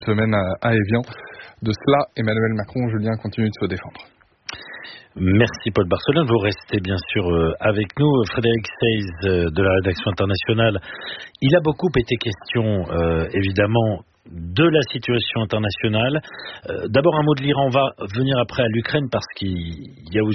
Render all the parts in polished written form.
semaine à Évian. De cela, Emmanuel Macron, Julien, continue de se défendre. Merci Paul Barcelone. Vous restez bien sûr avec nous. Frédéric Seyss de la rédaction internationale. Il a beaucoup été question, évidemment, de la situation internationale. D'abord un mot de l'Iran, on va venir après à l'Ukraine parce qu'il a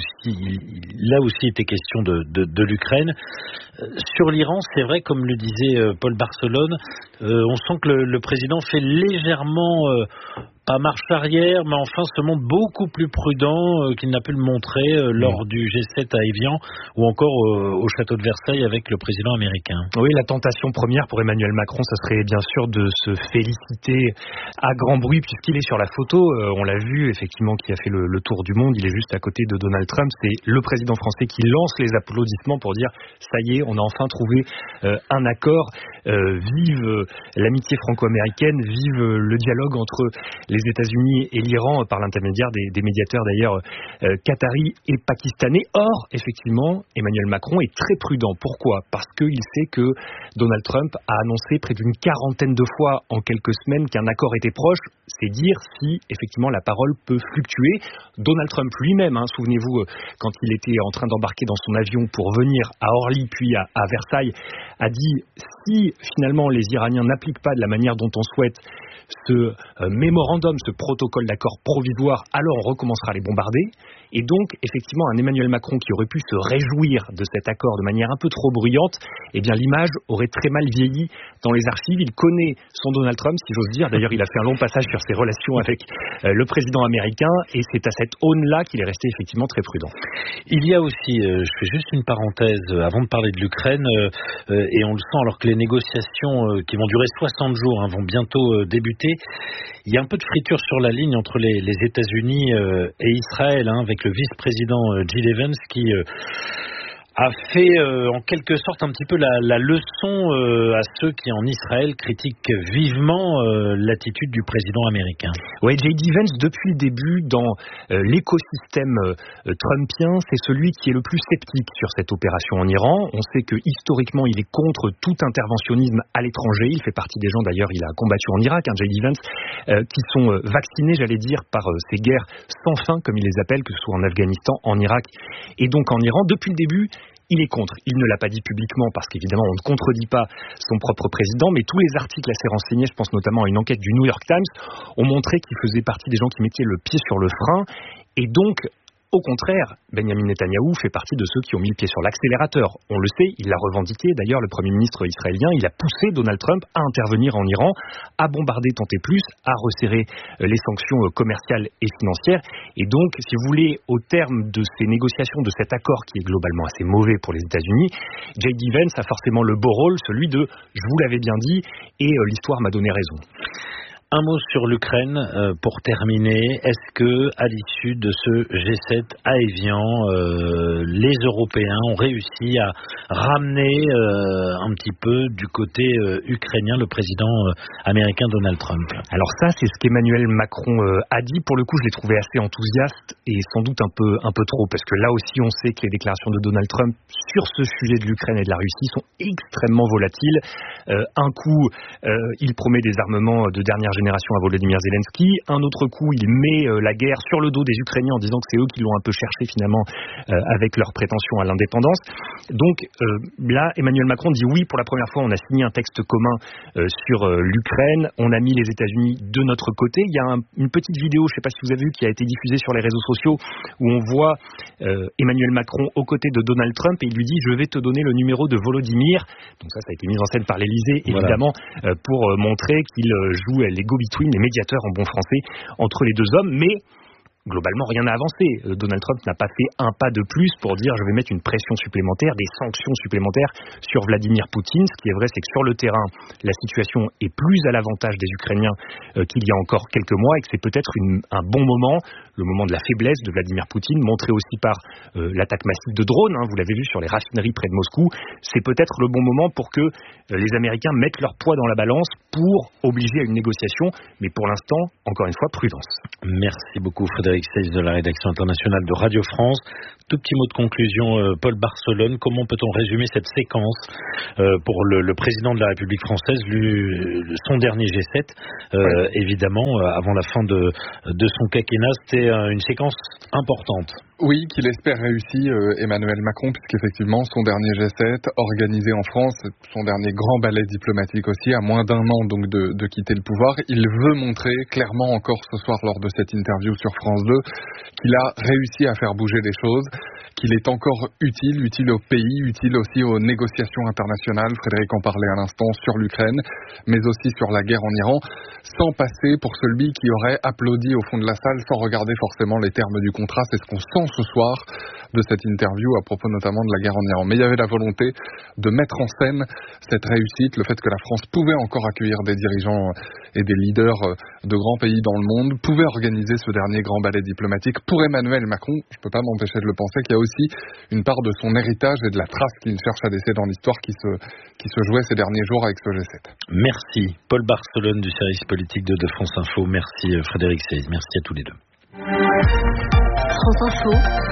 aussi été question de l'Ukraine. Sur l'Iran, c'est vrai, comme le disait Paul Barcelone, on sent que le président fait légèrement, pas marche arrière, mais enfin se montre beaucoup plus prudent qu'il n'a pu le montrer lors du G7 à Évian ou encore au château de Versailles avec le président américain. Oui, la tentation première pour Emmanuel Macron, ça serait bien sûr de se féliciter à grand bruit puisqu'il est sur la photo. On l'a vu effectivement qui a fait le tour du monde. Il est juste à côté de Donald Trump. C'est le président français qui lance les applaudissements pour dire ça y est, on a enfin trouvé un accord. Vive l'amitié franco-américaine, vive le dialogue entre les États-Unis et l'Iran par l'intermédiaire des médiateurs d'ailleurs qataris et pakistanais. Or, effectivement, Emmanuel Macron est très prudent. Pourquoi ? Parce qu'il sait que Donald Trump a annoncé près d'une 40aine de fois en quelques semaines qu'un accord était proche. C'est dire si, effectivement, la parole peut fluctuer. Donald Trump lui-même, souvenez-vous, quand il était en train d'embarquer dans son avion pour venir à Orly puis à Versailles, a dit si, finalement, les Iraniens n'appliquent pas de la manière dont on souhaite ce mémorandum, ce protocole d'accord provisoire, alors on recommencera à les bombarder. Et donc, effectivement, un Emmanuel Macron qui aurait pu se réjouir de cet accord de manière un peu trop bruyante, eh bien l'image aurait très mal vieilli dans les archives. Il connaît son Donald Trump, si j'ose dire. D'ailleurs, il a fait un long passage sur ses relations avec le président américain et c'est à cette aune-là qu'il est resté effectivement très prudent. Il y a aussi, je fais juste une parenthèse avant de parler de l'Ukraine, et on le sent alors que les négociations qui vont durer 60 jours vont bientôt débuter. Il y a un peu de friture sur la ligne entre les États-Unis et Israël, avec le vice-président Jill Evans qui a fait en quelque sorte un petit peu la leçon à ceux qui en Israël critiquent vivement l'attitude du président américain. Oui, J.D. Vance, depuis le début, dans l'écosystème trumpien, c'est celui qui est le plus sceptique sur cette opération en Iran. On sait que historiquement, il est contre tout interventionnisme à l'étranger. Il fait partie des gens, d'ailleurs, il a combattu en Irak, J.D. Vance, qui sont vaccinés, j'allais dire, par ces guerres sans fin, comme il les appelle, que ce soit en Afghanistan, en Irak et donc en Iran. Depuis le début, il est contre. Il ne l'a pas dit publiquement parce qu'évidemment on ne contredit pas son propre président, mais tous les articles assez renseignés, je pense notamment à une enquête du New York Times, ont montré qu'il faisait partie des gens qui mettaient le pied sur le frein et donc au contraire, Benjamin Netanyahou fait partie de ceux qui ont mis le pied sur l'accélérateur. On le sait, il l'a revendiqué. D'ailleurs, le Premier ministre israélien, il a poussé Donald Trump à intervenir en Iran, à bombarder tant et plus, à resserrer les sanctions commerciales et financières. Et donc, si vous voulez, au terme de ces négociations, de cet accord qui est globalement assez mauvais pour les États-Unis, J.D. Vance a forcément le beau rôle, celui de « je vous l'avais bien dit et l'histoire m'a donné raison ». Un mot sur l'Ukraine pour terminer. Est-ce que, à l'issue de ce G7 à Évian, les Européens ont réussi à ramener un petit peu du côté ukrainien le président américain Donald Trump? Alors ça, c'est ce qu'Emmanuel Macron a dit. Pour le coup, je l'ai trouvé assez enthousiaste et sans doute un peu trop, parce que là aussi, on sait que les déclarations de Donald Trump sur ce sujet de l'Ukraine et de la Russie sont extrêmement volatiles. Un coup, il promet des armements de dernière génération à Volodymyr Zelensky. Un autre coup, il met la guerre sur le dos des Ukrainiens en disant que c'est eux qui l'ont un peu cherché finalement avec leurs prétentions à l'indépendance. Donc là, Emmanuel Macron dit oui, pour la première fois, on a signé un texte commun sur l'Ukraine. On a mis les États-Unis de notre côté. Il y a une petite vidéo, je ne sais pas si vous avez vu, qui a été diffusée sur les réseaux sociaux où on voit Emmanuel Macron aux côtés de Donald Trump et il lui dit « Je vais te donner le numéro de Volodymyr ». Donc ça a été mis en scène par l'Élysée, évidemment, pour montrer qu'il joue les go-between, les médiateurs en bon français, entre les deux hommes. Mais globalement, rien n'a avancé. Donald Trump n'a pas fait un pas de plus pour dire je vais mettre une pression supplémentaire, des sanctions supplémentaires sur Vladimir Poutine. Ce qui est vrai, c'est que sur le terrain, la situation est plus à l'avantage des Ukrainiens qu'il y a encore quelques mois et que c'est peut-être un bon moment, le moment de la faiblesse de Vladimir Poutine, montré aussi par l'attaque massive de drones, vous l'avez vu sur les raffineries près de Moscou. C'est peut-être le bon moment pour que les Américains mettent leur poids dans la balance pour obliger à une négociation, mais pour l'instant, encore une fois, prudence. Merci beaucoup Frédéric. Frédéric Seyss de la rédaction internationale de Radio France. Tout petit mot de conclusion, Paul Barcelone, comment peut-on résumer cette séquence pour le président de la République française, son dernier G7, évidemment, avant la fin de son quinquennat, c'était une séquence importante. Oui, qu'il espère réussir Emmanuel Macron, puisqu'effectivement, son dernier G7, organisé en France, son dernier grand ballet diplomatique aussi, à moins d'un an donc de quitter le pouvoir, il veut montrer clairement encore ce soir lors de cette interview sur France 2 qu'il a réussi à faire bouger les choses, qu'il est encore utile au pays, utile aussi aux négociations internationales, Frédéric en parlait à l'instant, sur l'Ukraine, mais aussi sur la guerre en Iran, sans passer pour celui qui aurait applaudi au fond de la salle sans regarder forcément les termes du contrat. C'est ce qu'on sent ce soir de cette interview à propos notamment de la guerre en Iran. Mais il y avait la volonté de mettre en scène cette réussite, le fait que la France pouvait encore accueillir des dirigeants et des leaders de grands pays dans le monde, pouvait organiser ce dernier grand ballet diplomatique. Pour Emmanuel Macron, je ne peux pas m'empêcher de le penser, qu'il y a aussi une part de son héritage et de la trace qu'il cherche à laisser dans l'histoire qui se jouait ces derniers jours avec ce G7. Merci Paul Barcelone du service politique de France Info. Merci Frédéric Seyss. Merci à tous les deux. France Info,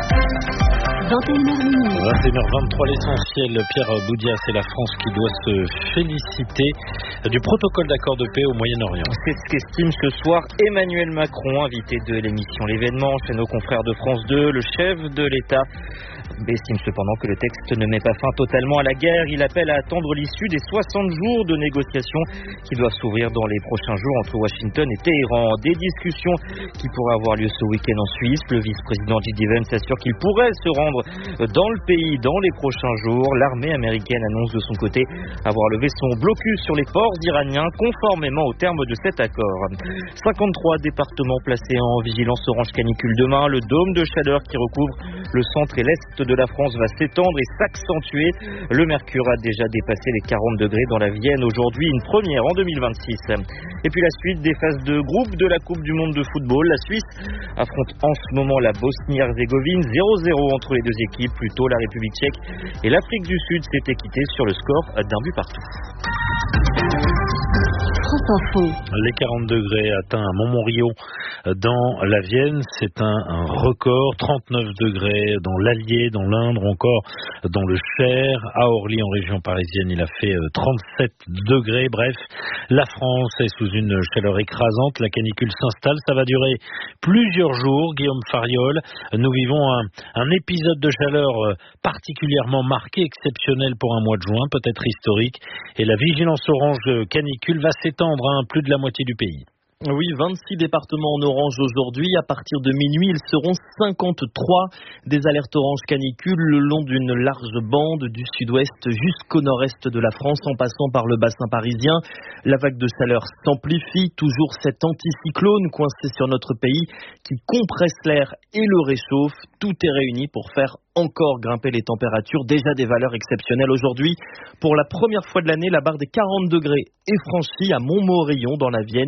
21h23, l'essentiel. Pierre Boudias, c'est la France qui doit se féliciter du protocole d'accord de paix au Moyen-Orient. C'est ce qu'estime ce soir Emmanuel Macron, invité de l'émission L'événement chez nos confrères de France 2. Le chef de l'État estime cependant que le texte ne met pas fin totalement à la guerre. Il appelle à attendre l'issue des 60 jours de négociations qui doivent s'ouvrir dans les prochains jours entre Washington et Téhéran. Des discussions qui pourraient avoir lieu ce week-end en Suisse. Le vice-président J.D. Vance assure qu'il pourrait se rendre dans le pays dans les prochains jours. L'armée américaine annonce de son côté avoir levé son blocus sur les ports iraniens conformément aux termes de cet accord. 53 départements placés en vigilance orange canicule demain. Le dôme de chaleur qui recouvre le centre et l'est de la France va s'étendre et s'accentuer. Le mercure a déjà dépassé les 40 degrés dans la Vienne aujourd'hui, une première en 2026. Et puis la suite des phases de groupe de la Coupe du Monde de football. La Suisse affronte en ce moment la Bosnie-Herzégovine, 0-0 entre les deux équipes. Plus tôt, la République tchèque et l'Afrique du Sud s'étaient quittées sur le score d'un but partout. Les 40 degrés atteints à Montmorillon dans la Vienne, c'est un record. 39 degrés dans l'Allier, dans l'Indre, encore dans le Cher. À Orly, en région parisienne, il a fait 37 degrés. Bref, la France est sous une chaleur écrasante. La canicule s'installe. Ça va durer plusieurs jours. Guillaume Fariol, nous vivons un épisode de chaleur particulièrement marqué, exceptionnel pour un mois de juin, peut-être historique. Et la vigilance orange canicule va s'étendre à plus de la moitié du pays. Oui, 26 départements en orange aujourd'hui. À partir de minuit, ils seront 53. Des alertes orange canicule le long d'une large bande du sud-ouest jusqu'au nord-est de la France, en passant par le bassin parisien. La vague de chaleur s'amplifie. Toujours cet anticyclone coincé sur notre pays qui compresse l'air et le réchauffe. Tout est réuni pour faire encore grimper les températures, déjà des valeurs exceptionnelles aujourd'hui. Pour la première fois de l'année, la barre des 40 degrés est franchie à Montmorillon dans la Vienne,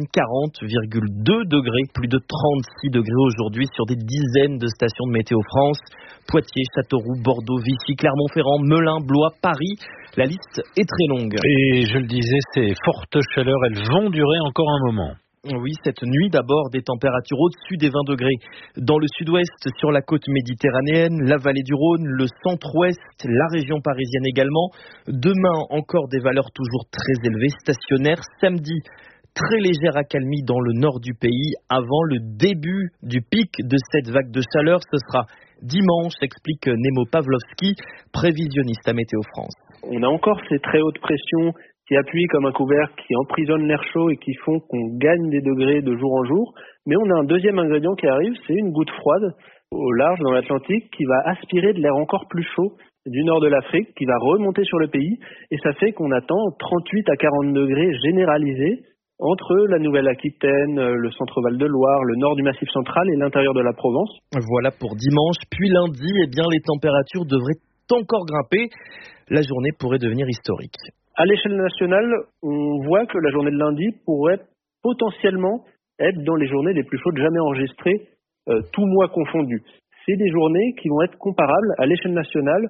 40,2 degrés, plus de 36 degrés aujourd'hui sur des dizaines de stations de Météo France. Poitiers, Châteauroux, Bordeaux, Vichy, Clermont-Ferrand, Melun, Blois, Paris. La liste est très longue. Et je le disais, ces fortes chaleurs, elles vont durer encore un moment. Oui, cette nuit d'abord, des températures au-dessus des 20 degrés. Dans le sud-ouest, sur la côte méditerranéenne, la vallée du Rhône, le centre-ouest, la région parisienne également. Demain, encore des valeurs toujours très élevées, stationnaires. Samedi, très légère accalmie dans le nord du pays avant le début du pic de cette vague de chaleur. Ce sera dimanche, explique Nemo Pavlovski, prévisionniste à Météo France. On a encore ces très hautes pressions qui appuient comme un couvercle, qui emprisonnent l'air chaud et qui font qu'on gagne des degrés de jour en jour. Mais on a un deuxième ingrédient qui arrive, c'est une goutte froide au large dans l'Atlantique qui va aspirer de l'air encore plus chaud du nord de l'Afrique, qui va remonter sur le pays. Et ça fait qu'on attend 38 à 40 degrés généralisés entre la Nouvelle-Aquitaine, le centre Val-de-Loire, le nord du Massif central et l'intérieur de la Provence. Voilà pour dimanche. Puis lundi, les températures devraient encore grimper. La journée pourrait devenir historique. À l'échelle nationale, on voit que la journée de lundi pourrait potentiellement être dans les journées les plus chaudes jamais enregistrées, tout mois confondu. C'est des journées qui vont être comparables à l'échelle nationale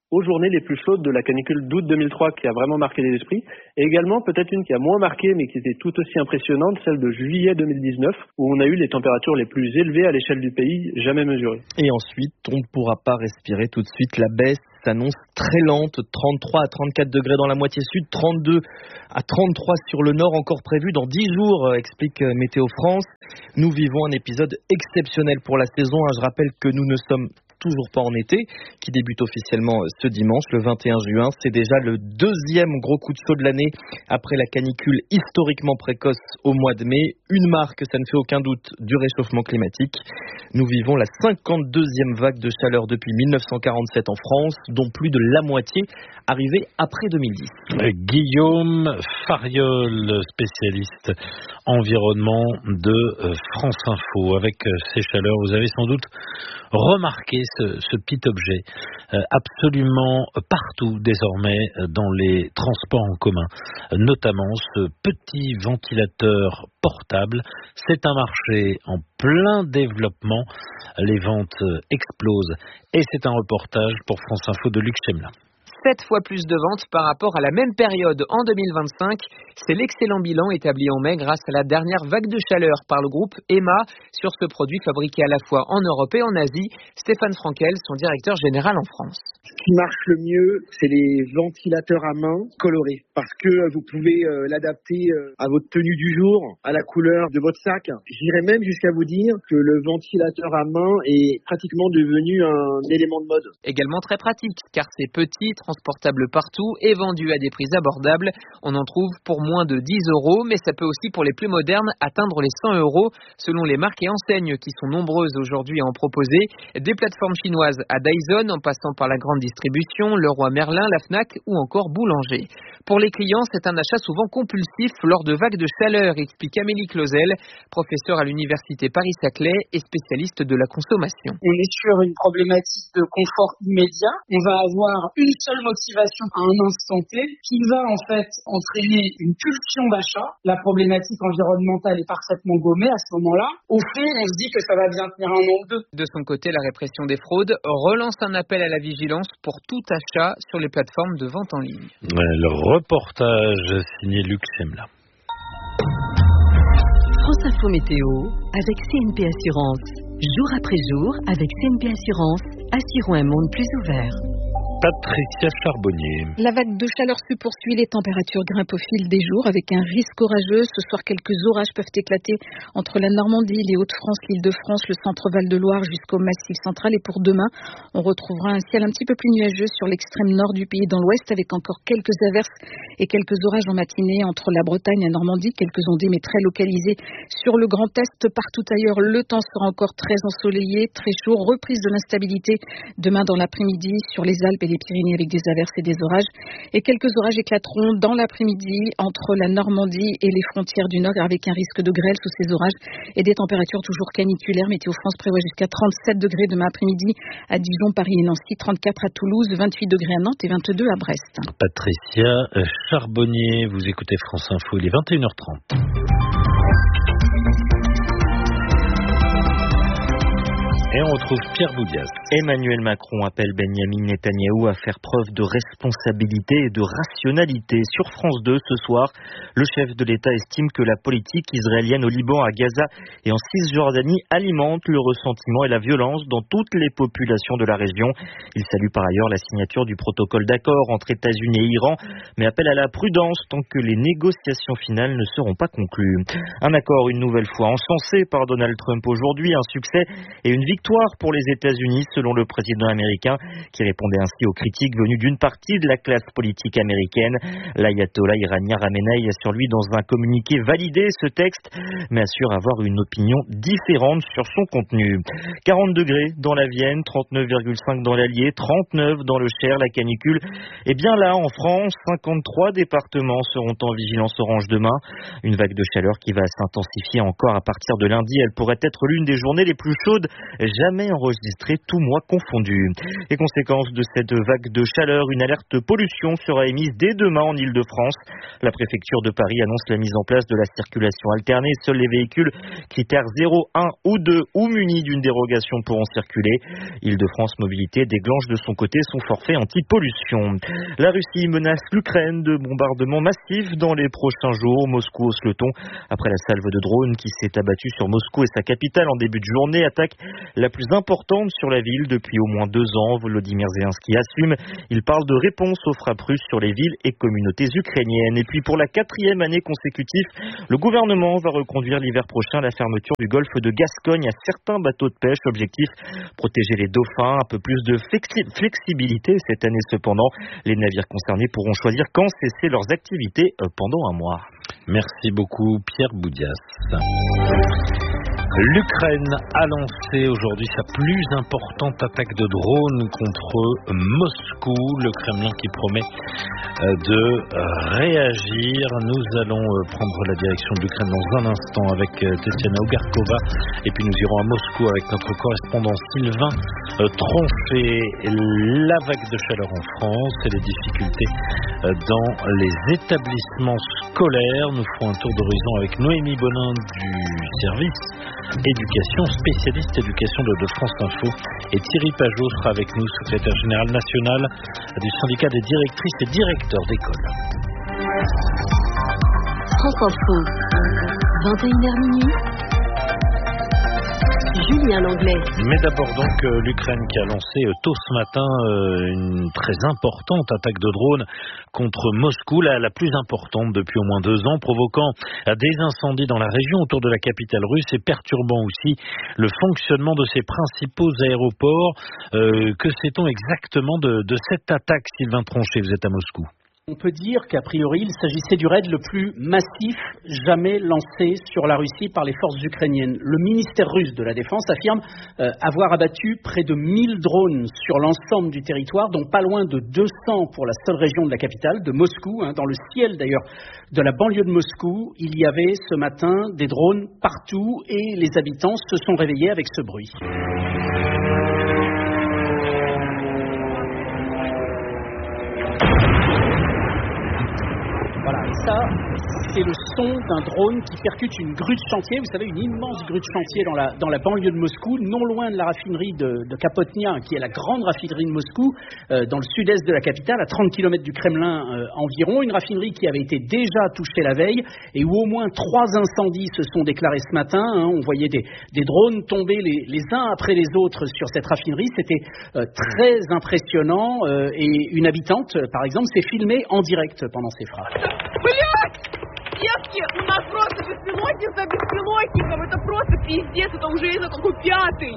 aux journées les plus chaudes de la canicule d'août 2003 qui a vraiment marqué les esprits, et également peut-être une qui a moins marqué mais qui était tout aussi impressionnante, celle de juillet 2019 où on a eu les températures les plus élevées à l'échelle du pays jamais mesurées. Et ensuite, on ne pourra pas respirer tout de suite. La baisse s'annonce très lente, 33 à 34 degrés dans la moitié sud, 32 à 33 sur le nord, encore prévu dans 10 jours, explique Météo France. Nous vivons un épisode exceptionnel pour la saison. Je rappelle que nous ne sommes toujours pas en été, qui débute officiellement ce dimanche, le 21 juin. C'est déjà le deuxième gros coup de chaud de l'année après la canicule historiquement précoce au mois de mai. Une marque, ça ne fait aucun doute, du réchauffement climatique. Nous vivons la 52e vague de chaleur depuis 1947 en France, dont plus de la moitié arrivée après 2010. Guillaume Fariol, spécialiste environnement de France Info. Avec ces chaleurs, vous avez sans doute remarqué ce petit objet absolument partout désormais dans les transports en commun, notamment ce petit ventilateur portable. C'est un marché en plein développement, les ventes explosent et c'est un reportage pour France Info de Luc Chemla. 7 fois plus de ventes par rapport à la même période en 2025. C'est l'excellent bilan établi en mai grâce à la dernière vague de chaleur par le groupe EMA sur ce produit fabriqué à la fois en Europe et en Asie. Stéphane Frankel, son directeur général en France. Ce qui marche le mieux, c'est les ventilateurs à main colorés parce que vous pouvez l'adapter à votre tenue du jour, à la couleur de votre sac. J'irais même jusqu'à vous dire que le ventilateur à main est pratiquement devenu un élément de mode. Également très pratique car c'est petit, transportable partout et vendu à des prix abordables. On en trouve pour moins de 10 €, mais ça peut aussi pour les plus modernes atteindre les 100 € selon les marques et enseignes qui sont nombreuses aujourd'hui à en proposer. Des plateformes chinoises à Dyson en passant par la grande distribution, Leroy Merlin, la Fnac ou encore Boulanger. Pour les clients, c'est un achat souvent compulsif lors de vagues de chaleur, explique Amélie Clausel, professeure à l'université Paris-Saclay et spécialiste de la consommation. On est sur une problématique de confort immédiat. On va avoir une seule motivation à un instant T qui va en fait entraîner une pulsion d'achat. La problématique environnementale est parfaitement gommée à ce moment-là. Au fond, on se dit que ça va bien tenir un an ou deux. De son côté, la répression des fraudes relance un appel à la vigilance pour tout achat sur les plateformes de vente en ligne. Le reportage signé Luc Chemla. France Info Météo avec CNP Assurance. Jour après jour, avec CNP Assurance, assurons un monde plus ouvert. Patricia Charbonnier. La vague de chaleur se poursuit, les températures grimpent au fil des jours avec un risque orageux. Ce soir, quelques orages peuvent éclater entre la Normandie, les Hauts-de-France, l'Île-de-France, le centre-Val de Loire jusqu'au Massif central. Et pour demain, on retrouvera un ciel un petit peu plus nuageux sur l'extrême nord du pays et dans l'ouest avec encore quelques averses et quelques orages en matinée entre la Bretagne et la Normandie, quelques ondées mais très localisées sur le Grand Est. Partout ailleurs, le temps sera encore très ensoleillé, très chaud, reprise de l'instabilité demain dans l'après-midi sur les Alpes et les Pyrénées avec des averses et des orages. Et quelques orages éclateront dans l'après-midi entre la Normandie et les frontières du Nord avec un risque de grêle sous ces orages et des températures toujours caniculaires. Météo France prévoit jusqu'à 37 degrés demain après-midi à Dijon, Paris et Nancy, 34 à Toulouse, 28 degrés à Nantes et 22 à Brest. Patricia Charbonnier, vous écoutez France Info, il est 21h30. Et on retrouve Pierre Boudias. Emmanuel Macron appelle Benyamin Netanyahou à faire preuve de responsabilité et de rationalité. Sur France 2 ce soir, le chef de l'État estime que la politique israélienne au Liban, à Gaza et en Cisjordanie alimente le ressentiment et la violence dans toutes les populations de la région. Il salue par ailleurs la signature du protocole d'accord entre États-Unis et Iran, mais appelle à la prudence tant que les négociations finales ne seront pas conclues. Un accord une nouvelle fois encensé par Donald Trump aujourd'hui, un succès et une victoire pour les États-Unis selon le président américain qui répondait ainsi aux critiques venues d'une partie de la classe politique américaine. L'ayatollah iranien Khamenei a sur lui dans un communiqué validé ce texte mais assure avoir une opinion différente sur son contenu. 40 degrés dans la Vienne, 39,5 dans l'Allier, 39 dans le Cher, la canicule. Et bien là en France, 53 départements seront en vigilance orange demain. Une vague de chaleur qui va s'intensifier encore à partir de lundi. Elle pourrait être l'une des journées les plus chaudes jamais jamais enregistrée, tout mois confondu. Et conséquence de cette vague de chaleur, une alerte pollution sera émise dès demain en Île-de-France. La préfecture de Paris annonce la mise en place de la circulation alternée. Seuls les véhicules critères 0, 1 ou 2 ou munis d'une dérogation pourront circuler. Île-de-France Mobilité déclenche de son côté son forfait anti-pollution. La Russie menace l'Ukraine de bombardements massifs dans les prochains jours. Moscou hausse le ton après la salve de drones qui s'est abattue sur Moscou et sa capitale en début de journée. Attaque la plus importante sur la ville depuis au moins 2 ans. Volodymyr Zelensky assume. Il parle de réponse aux frappes russes sur les villes et communautés ukrainiennes. Et puis pour la 4e année consécutive, le gouvernement va reconduire l'hiver prochain la fermeture du golfe de Gascogne à certains bateaux de pêche. Objectif, protéger les dauphins. Un peu plus de flexibilité cette année cependant. Les navires concernés pourront choisir quand cesser leurs activités pendant un mois. Merci beaucoup Pierre Boudias. L'Ukraine a lancé aujourd'hui sa plus importante attaque de drone contre Moscou. Le Kremlin qui promet de réagir. Nous allons prendre la direction de l'Ukraine dans un instant avec Tetiana Ogarkova. Et puis nous irons à Moscou avec notre correspondant Sylvain Tronché. La vague de chaleur en France et les difficultés dans les établissements scolaires. Nous ferons un tour d'horizon avec Noémie Bonin du service éducation, spécialiste éducation de France Info, et Thierry Pajot sera avec nous, secrétaire général national du syndicat des directrices et directeurs d'école. France Info, 21h minuit. Julien Langlais. Mais d'abord donc l'Ukraine qui a lancé tôt ce matin une très importante attaque de drone contre Moscou, la plus importante depuis au moins 2 ans, provoquant des incendies dans la région autour de la capitale russe et perturbant aussi le fonctionnement de ses principaux aéroports. Que sait-on exactement de cette attaque, Sylvain Tronché? Vous êtes à Moscou. On peut dire qu'a priori, il s'agissait du raid le plus massif jamais lancé sur la Russie par les forces ukrainiennes. Le ministère russe de la Défense affirme avoir abattu près de 1000 drones sur l'ensemble du territoire, dont pas loin de 200 pour la seule région de la capitale, de Moscou. Dans le ciel d'ailleurs de la banlieue de Moscou, il y avait ce matin des drones partout et les habitants se sont réveillés avec ce bruit. Voilà, et ça, c'est le son d'un drone qui percute une grue de chantier. Vous savez, une immense grue de chantier dans la banlieue de Moscou, non loin de la raffinerie de Kapotnia, qui est la grande raffinerie de Moscou, dans le sud-est de la capitale, à 30 km du Kremlin environ. Une raffinerie qui avait été déjà touchée la veille et où au moins 3 incendies se sont déclarés ce matin. On voyait des drones tomber les uns après les autres sur cette raffinerie. C'était très impressionnant et une habitante, par exemple, s'est filmée en direct pendant ces frappes. Девки, у нас просто беспилотник за беспилотником. Это просто пиздец, это уже, я знаю, какой 5-й.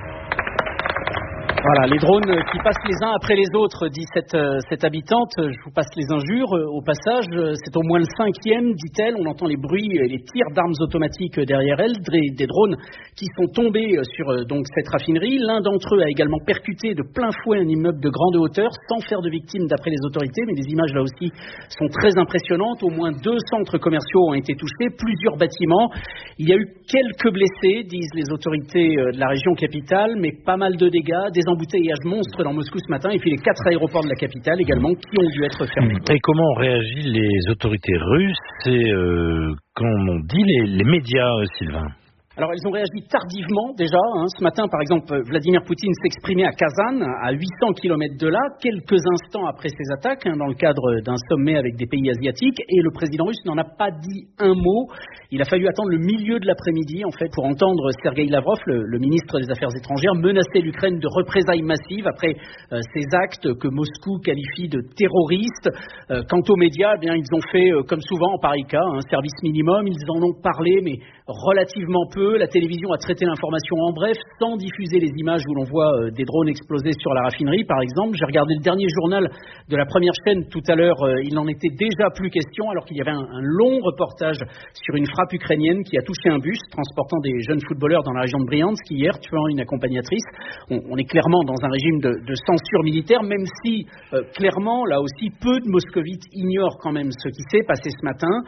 Voilà, les drones qui passent les uns après les autres, dit cette habitante. Je vous passe les injures au passage. C'est au moins le 5e, dit-elle. On entend les bruits et les tirs d'armes automatiques derrière elle. Des drones qui sont tombés sur donc cette raffinerie. L'un d'entre eux a également percuté de plein fouet un immeuble de grande hauteur, sans faire de victimes d'après les autorités. Mais les images là aussi sont très impressionnantes. Au moins 2 centres commerciaux ont été touchés, plusieurs bâtiments. Il y a eu quelques blessés, disent les autorités de la région capitale, mais pas mal de dégâts, des embouteillages monstres dans Moscou ce matin, et puis les 4 aéroports de la capitale également qui ont dû être fermés. Et comment ont réagi les autorités russes et comme on dit les médias, Sylvain? Alors, elles ont réagi tardivement déjà. Ce matin, par exemple, Vladimir Poutine s'exprimait à Kazan, à 800 km de là, quelques instants après ces attaques, dans le cadre d'un sommet avec des pays asiatiques, et le président russe n'en a pas dit un mot. Il a fallu attendre le milieu de l'après-midi, en fait, pour entendre Sergueï Lavrov, le ministre des Affaires étrangères, menacer l'Ukraine de représailles massives après ces actes que Moscou qualifie de terroristes. Quant aux médias, eh bien, ils ont fait, comme souvent en pareil cas, un service minimum. Ils en ont parlé, mais relativement peu. La télévision a traité l'information en bref, sans diffuser les images où l'on voit des drones exploser sur la raffinerie, par exemple. J'ai regardé le dernier journal de la première chaîne tout à l'heure. Il n'en était déjà plus question, alors qu'il y avait un long reportage sur une frappe ukrainienne qui a touché un bus transportant des jeunes footballeurs dans la région de Briansk hier, tuant une accompagnatrice. On est clairement dans un régime de censure militaire, même si, clairement, là aussi, peu de moscovites ignorent quand même ce qui s'est passé ce matin.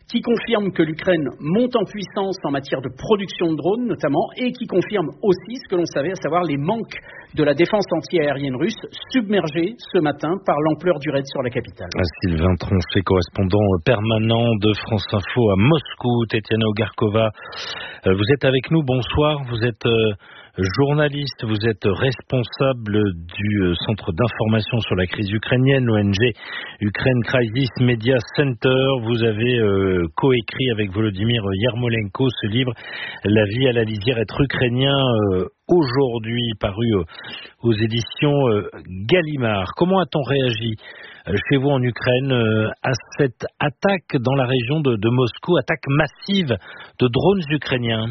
qui confirme que l'Ukraine monte en puissance en matière de production de drones notamment, et qui confirme aussi ce que l'on savait, à savoir les manques de la défense anti-aérienne russe, submergée ce matin par l'ampleur du raid sur la capitale. Sylvain Tronchet, correspondant permanent de France Info à Moscou. Tetiana Ogarkova, vous êtes avec nous, bonsoir. Vous êtes journaliste, vous êtes responsable du centre d'information sur la crise ukrainienne, l'ONG Ukraine Crisis Media Center. Vous avez coécrit avec Volodymyr Yermolenko ce livre, La vie à la lisière, être ukrainien, aujourd'hui paru aux éditions Gallimard. Comment a-t-on réagi chez vous en Ukraine à cette attaque dans la région de Moscou, attaque massive de drones ukrainiens?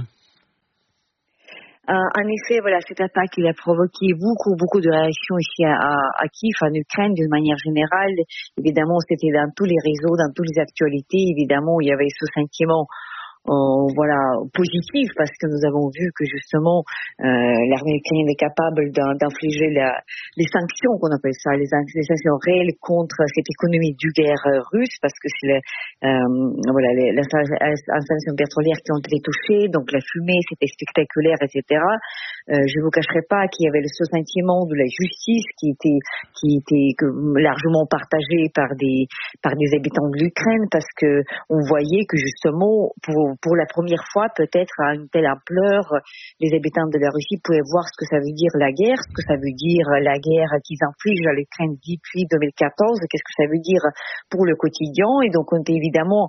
En effet, voilà, cette attaque, il a provoqué beaucoup de réactions ici à Kiev, en Ukraine, d'une manière générale. Évidemment, c'était dans tous les réseaux, dans toutes les actualités. Évidemment, il y avait ce sentiment positif, parce que nous avons vu que justement l'armée ukrainienne est capable d'infliger les sanctions, qu'on appelle ça, les sanctions réelles contre cette économie du guerre russe, parce que c'est les installations pétrolières qui ont été touchées, donc la fumée, c'était spectaculaire, etc. Je vous cacherai pas qu'il y avait ce sentiment de la justice qui était largement partagé par des habitants de l'Ukraine, parce que on voyait que justement pour la première fois, peut-être à une telle ampleur, les habitants de la Russie pouvaient voir ce que ça veut dire la guerre, ce que ça veut dire la guerre qu'ils infligent à l'Ukraine depuis 2014, qu'est-ce que ça veut dire pour le quotidien. Et donc, on était évidemment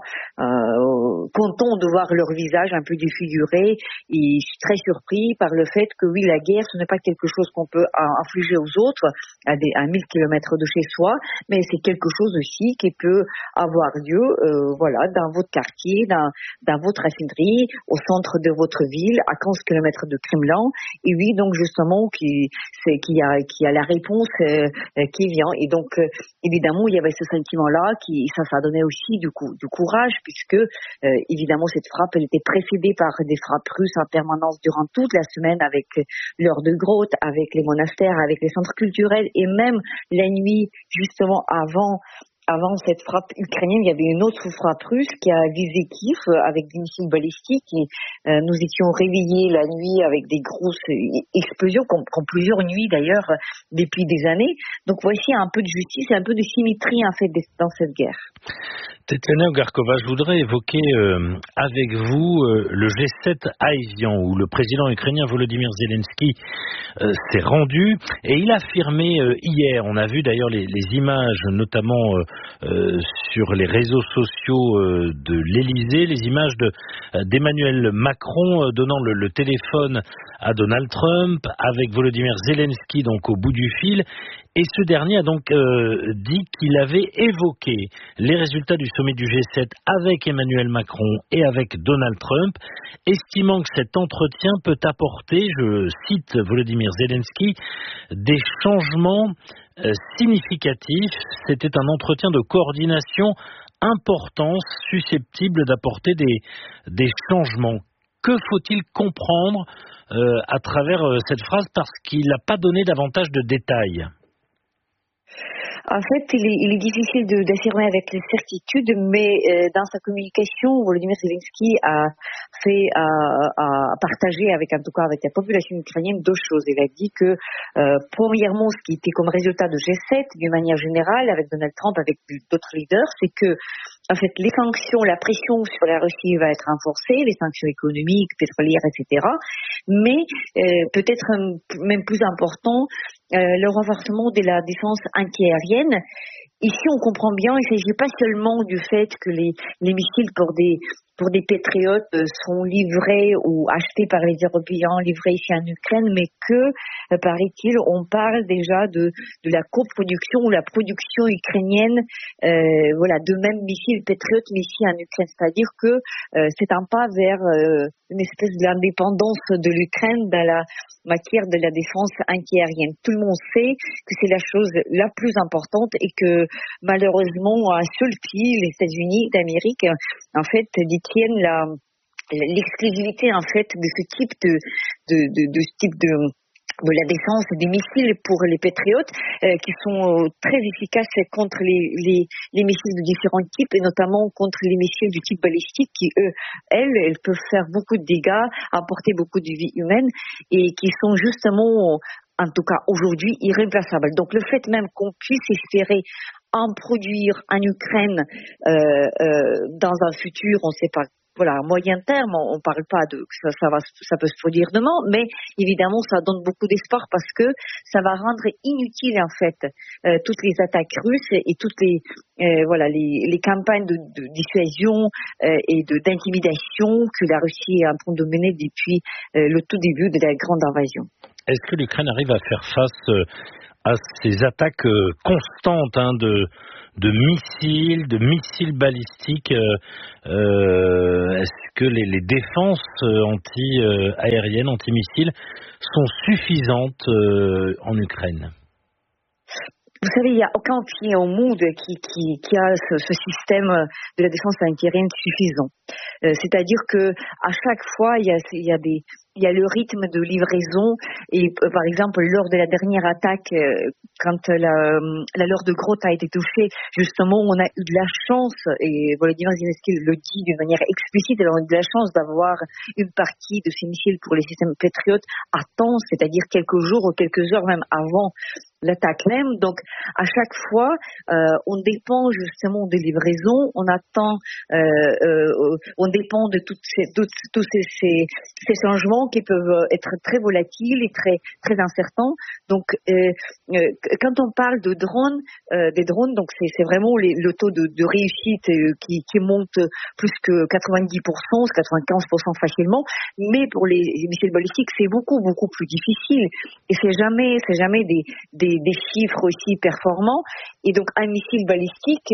contents de voir leur visage un peu défiguré, et je suis très surpris par le fait que oui, la guerre, ce n'est pas quelque chose qu'on peut infliger aux autres à 1000 kilomètres de chez soi, mais c'est quelque chose aussi qui peut avoir lieu, dans votre quartier, dans votre raffinerie, au centre de votre ville, à 15 km de Kremlin. Et oui, donc justement, qu'il y a la réponse qui vient. Et donc, évidemment, il y avait ce sentiment-là ça donnait aussi du courage, puisque évidemment, cette frappe, elle était précédée par des frappes russes en permanence durant toute la semaine, avec l'heure de grotte, avec les monastères, avec les centres culturels, et même la nuit, justement, avant cette frappe ukrainienne, il y avait une autre frappe russe qui a visé Kiev avec des missiles balistiques, et nous étions réveillés la nuit avec des grosses explosions, comme plusieurs nuits d'ailleurs depuis des années. Donc voici un peu de justice et un peu de symétrie en fait dans cette guerre. Tetiana Ogarkova, je voudrais évoquer avec vous le G7 à Evian, où le président ukrainien Volodymyr Zelensky s'est rendu, et il a affirmé hier, on a vu d'ailleurs les images notamment sur les réseaux sociaux de l'Élysée, les images d'Emmanuel Macron donnant le téléphone à Donald Trump avec Volodymyr Zelensky donc au bout du fil. Et ce dernier a donc dit qu'il avait évoqué les résultats du sommet du G7 avec Emmanuel Macron et avec Donald Trump, estimant que cet entretien peut apporter, je cite Volodymyr Zelensky, des changements significatifs. C'était un entretien de coordination important, susceptible d'apporter des changements. Que faut-il comprendre à travers cette phrase, parce qu'il n'a pas donné davantage de détails? En fait, il est difficile d'affirmer avec certitude, mais dans sa communication, Volodymyr Zelensky a partagé avec la population ukrainienne deux choses. Il a dit que, premièrement, ce qui était comme résultat de G7, d'une manière générale, avec Donald Trump, avec d'autres leaders, c'est que, en fait, les sanctions, la pression sur la Russie va être renforcée, les sanctions économiques, pétrolières, etc. Mais, peut-être même plus important, le renforcement de la défense antiaérienne. Ici, on comprend bien, il ne s'agit pas seulement du fait que les missiles pour des patriotes sont livrés ou achetés par les Européens, livrés ici en Ukraine, mais que, paraît-il, on parle déjà de la coproduction ou la production ukrainienne, de même missiles patriotes, mais ici en Ukraine. C'est-à-dire que c'est un pas vers une espèce d'indépendance de l'Ukraine dans la matière de la défense antiaérienne. Tout le monde sait que c'est la chose la plus importante, et que malheureusement, à un seul pied, les États-Unis d'Amérique, en fait, détiennent l'exclusivité en fait de ce type de la défense des missiles pour les Patriotes qui sont très efficaces contre les missiles de différents types et notamment contre les missiles du type balistique qui elles peuvent faire beaucoup de dégâts, apporter beaucoup de vies humaines et qui sont justement en tout cas aujourd'hui irréplaçables. Donc le fait même qu'on puisse espérer en produire en Ukraine dans un futur, on ne sait pas. Voilà, à moyen terme, on parle pas de ça peut se produire demain, mais évidemment, ça donne beaucoup d'espoir parce que ça va rendre inutile en fait toutes les attaques russes et toutes les campagnes de dissuasion et d'intimidation que la Russie est en train de mener depuis le tout début de la grande invasion. Est-ce que l'Ukraine arrive à faire face à ces attaques constantes de missiles balistiques? Est-ce que les défenses anti-aériennes, anti-missiles sont suffisantes en Ukraine? Vous savez, il n'y a aucun pays au monde qui a ce système de la défense antiaérienne suffisant. C'est-à-dire que à chaque fois, il y a le rythme de livraison et par exemple lors de la dernière attaque, quand l'heure de Grotte a été touchée, justement, on a eu de la chance et Volodymyr Zelensky le dit d'une manière explicite, on a eu de la chance d'avoir une partie de ces missiles pour les systèmes Patriot à temps, c'est-à-dire quelques jours ou quelques heures même avant l'attaque même. Donc à chaque fois, on dépend justement des livraisons, on dépend de tous ces changements qui peuvent être très volatiles et très très incertains. Donc quand on parle de drones, des drones, donc c'est vraiment le taux de réussite qui monte plus que 90%, 95% facilement. Mais pour les missiles balistiques, c'est beaucoup plus difficile et c'est jamais des chiffres aussi performants. Et donc un missile balistique,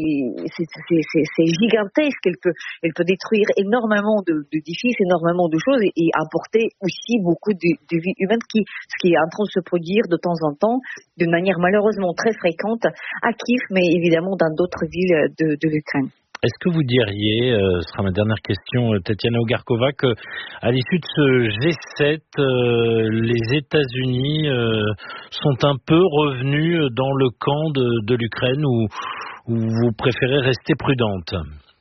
c'est gigantesque. Elle peut détruire énormément d'édifices, énormément de choses et apporter aussi beaucoup de vies humaines, ce qui est en train de se produire de temps en temps, d'une manière malheureusement très fréquente à Kiev, mais évidemment dans d'autres villes de l'Ukraine. Est-ce que vous diriez, ce sera ma dernière question, Tatiana Ogarkova, qu'à l'issue de ce G7, les États-Unis sont un peu revenus dans le camp de l'Ukraine ou vous préférez rester prudente?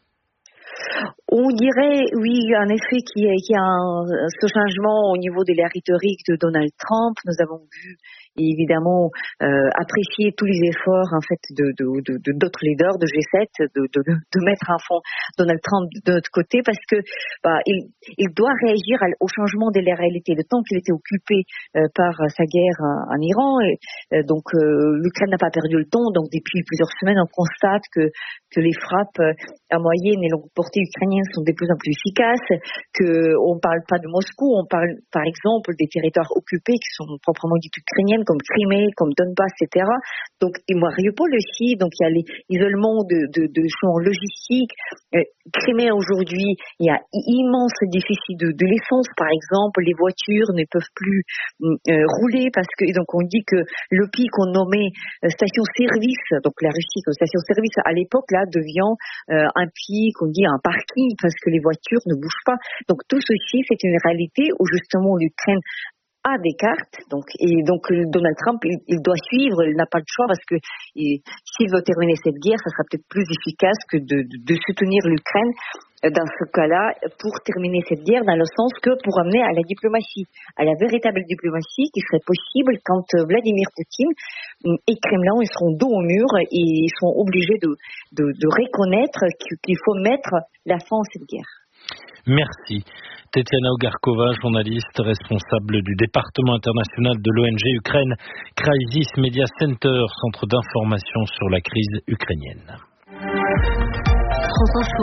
On dirait, oui, en effet, qu'il y a ce changement au niveau de la rhétorique de Donald Trump. Nous avons vu évidemment apprécier tous les efforts en fait de d'autres leaders de G7 de mettre à fond Donald Trump de notre côté parce que il doit réagir au changement de la réalité. Le temps qu'il était occupé par sa guerre en Iran, donc l'Ukraine n'a pas perdu le temps. Donc depuis plusieurs semaines, on constate que les frappes à moyenne et longue portée ukrainiennes sont de plus en plus efficaces, qu'on parle pas de Moscou, on parle par exemple des territoires occupés qui sont proprement dits ukrainiennes, comme Crimée, comme Donbass, etc. Donc, et Mariupol aussi, donc il y a l'isolement de champs logistiques. Crimée aujourd'hui, il y a immense déficit de l'essence, par exemple, les voitures ne peuvent plus rouler parce que, donc on dit que le pays qu'on nommait station-service, donc la Russie comme station-service à l'époque là devient un pays qu'on dit un parking parce que les voitures ne bougent pas. Donc tout ceci, c'est une réalité où justement l'Ukraine a des cartes, donc Donald Trump il doit suivre, il n'a pas le choix parce que s'il veut terminer cette guerre, ça sera peut-être plus efficace que de soutenir l'Ukraine dans ce cas-là pour terminer cette guerre, dans le sens que pour amener à la diplomatie, à la véritable diplomatie qui serait possible quand Vladimir Poutine et Kremlin ils seront dos au mur et ils seront obligés de reconnaître qu'il faut mettre la fin à cette guerre. Merci. Tatiana Ogarkova, journaliste responsable du département international de l'ONG Ukraine Crisis Media Center, centre d'information sur la crise ukrainienne. France Info,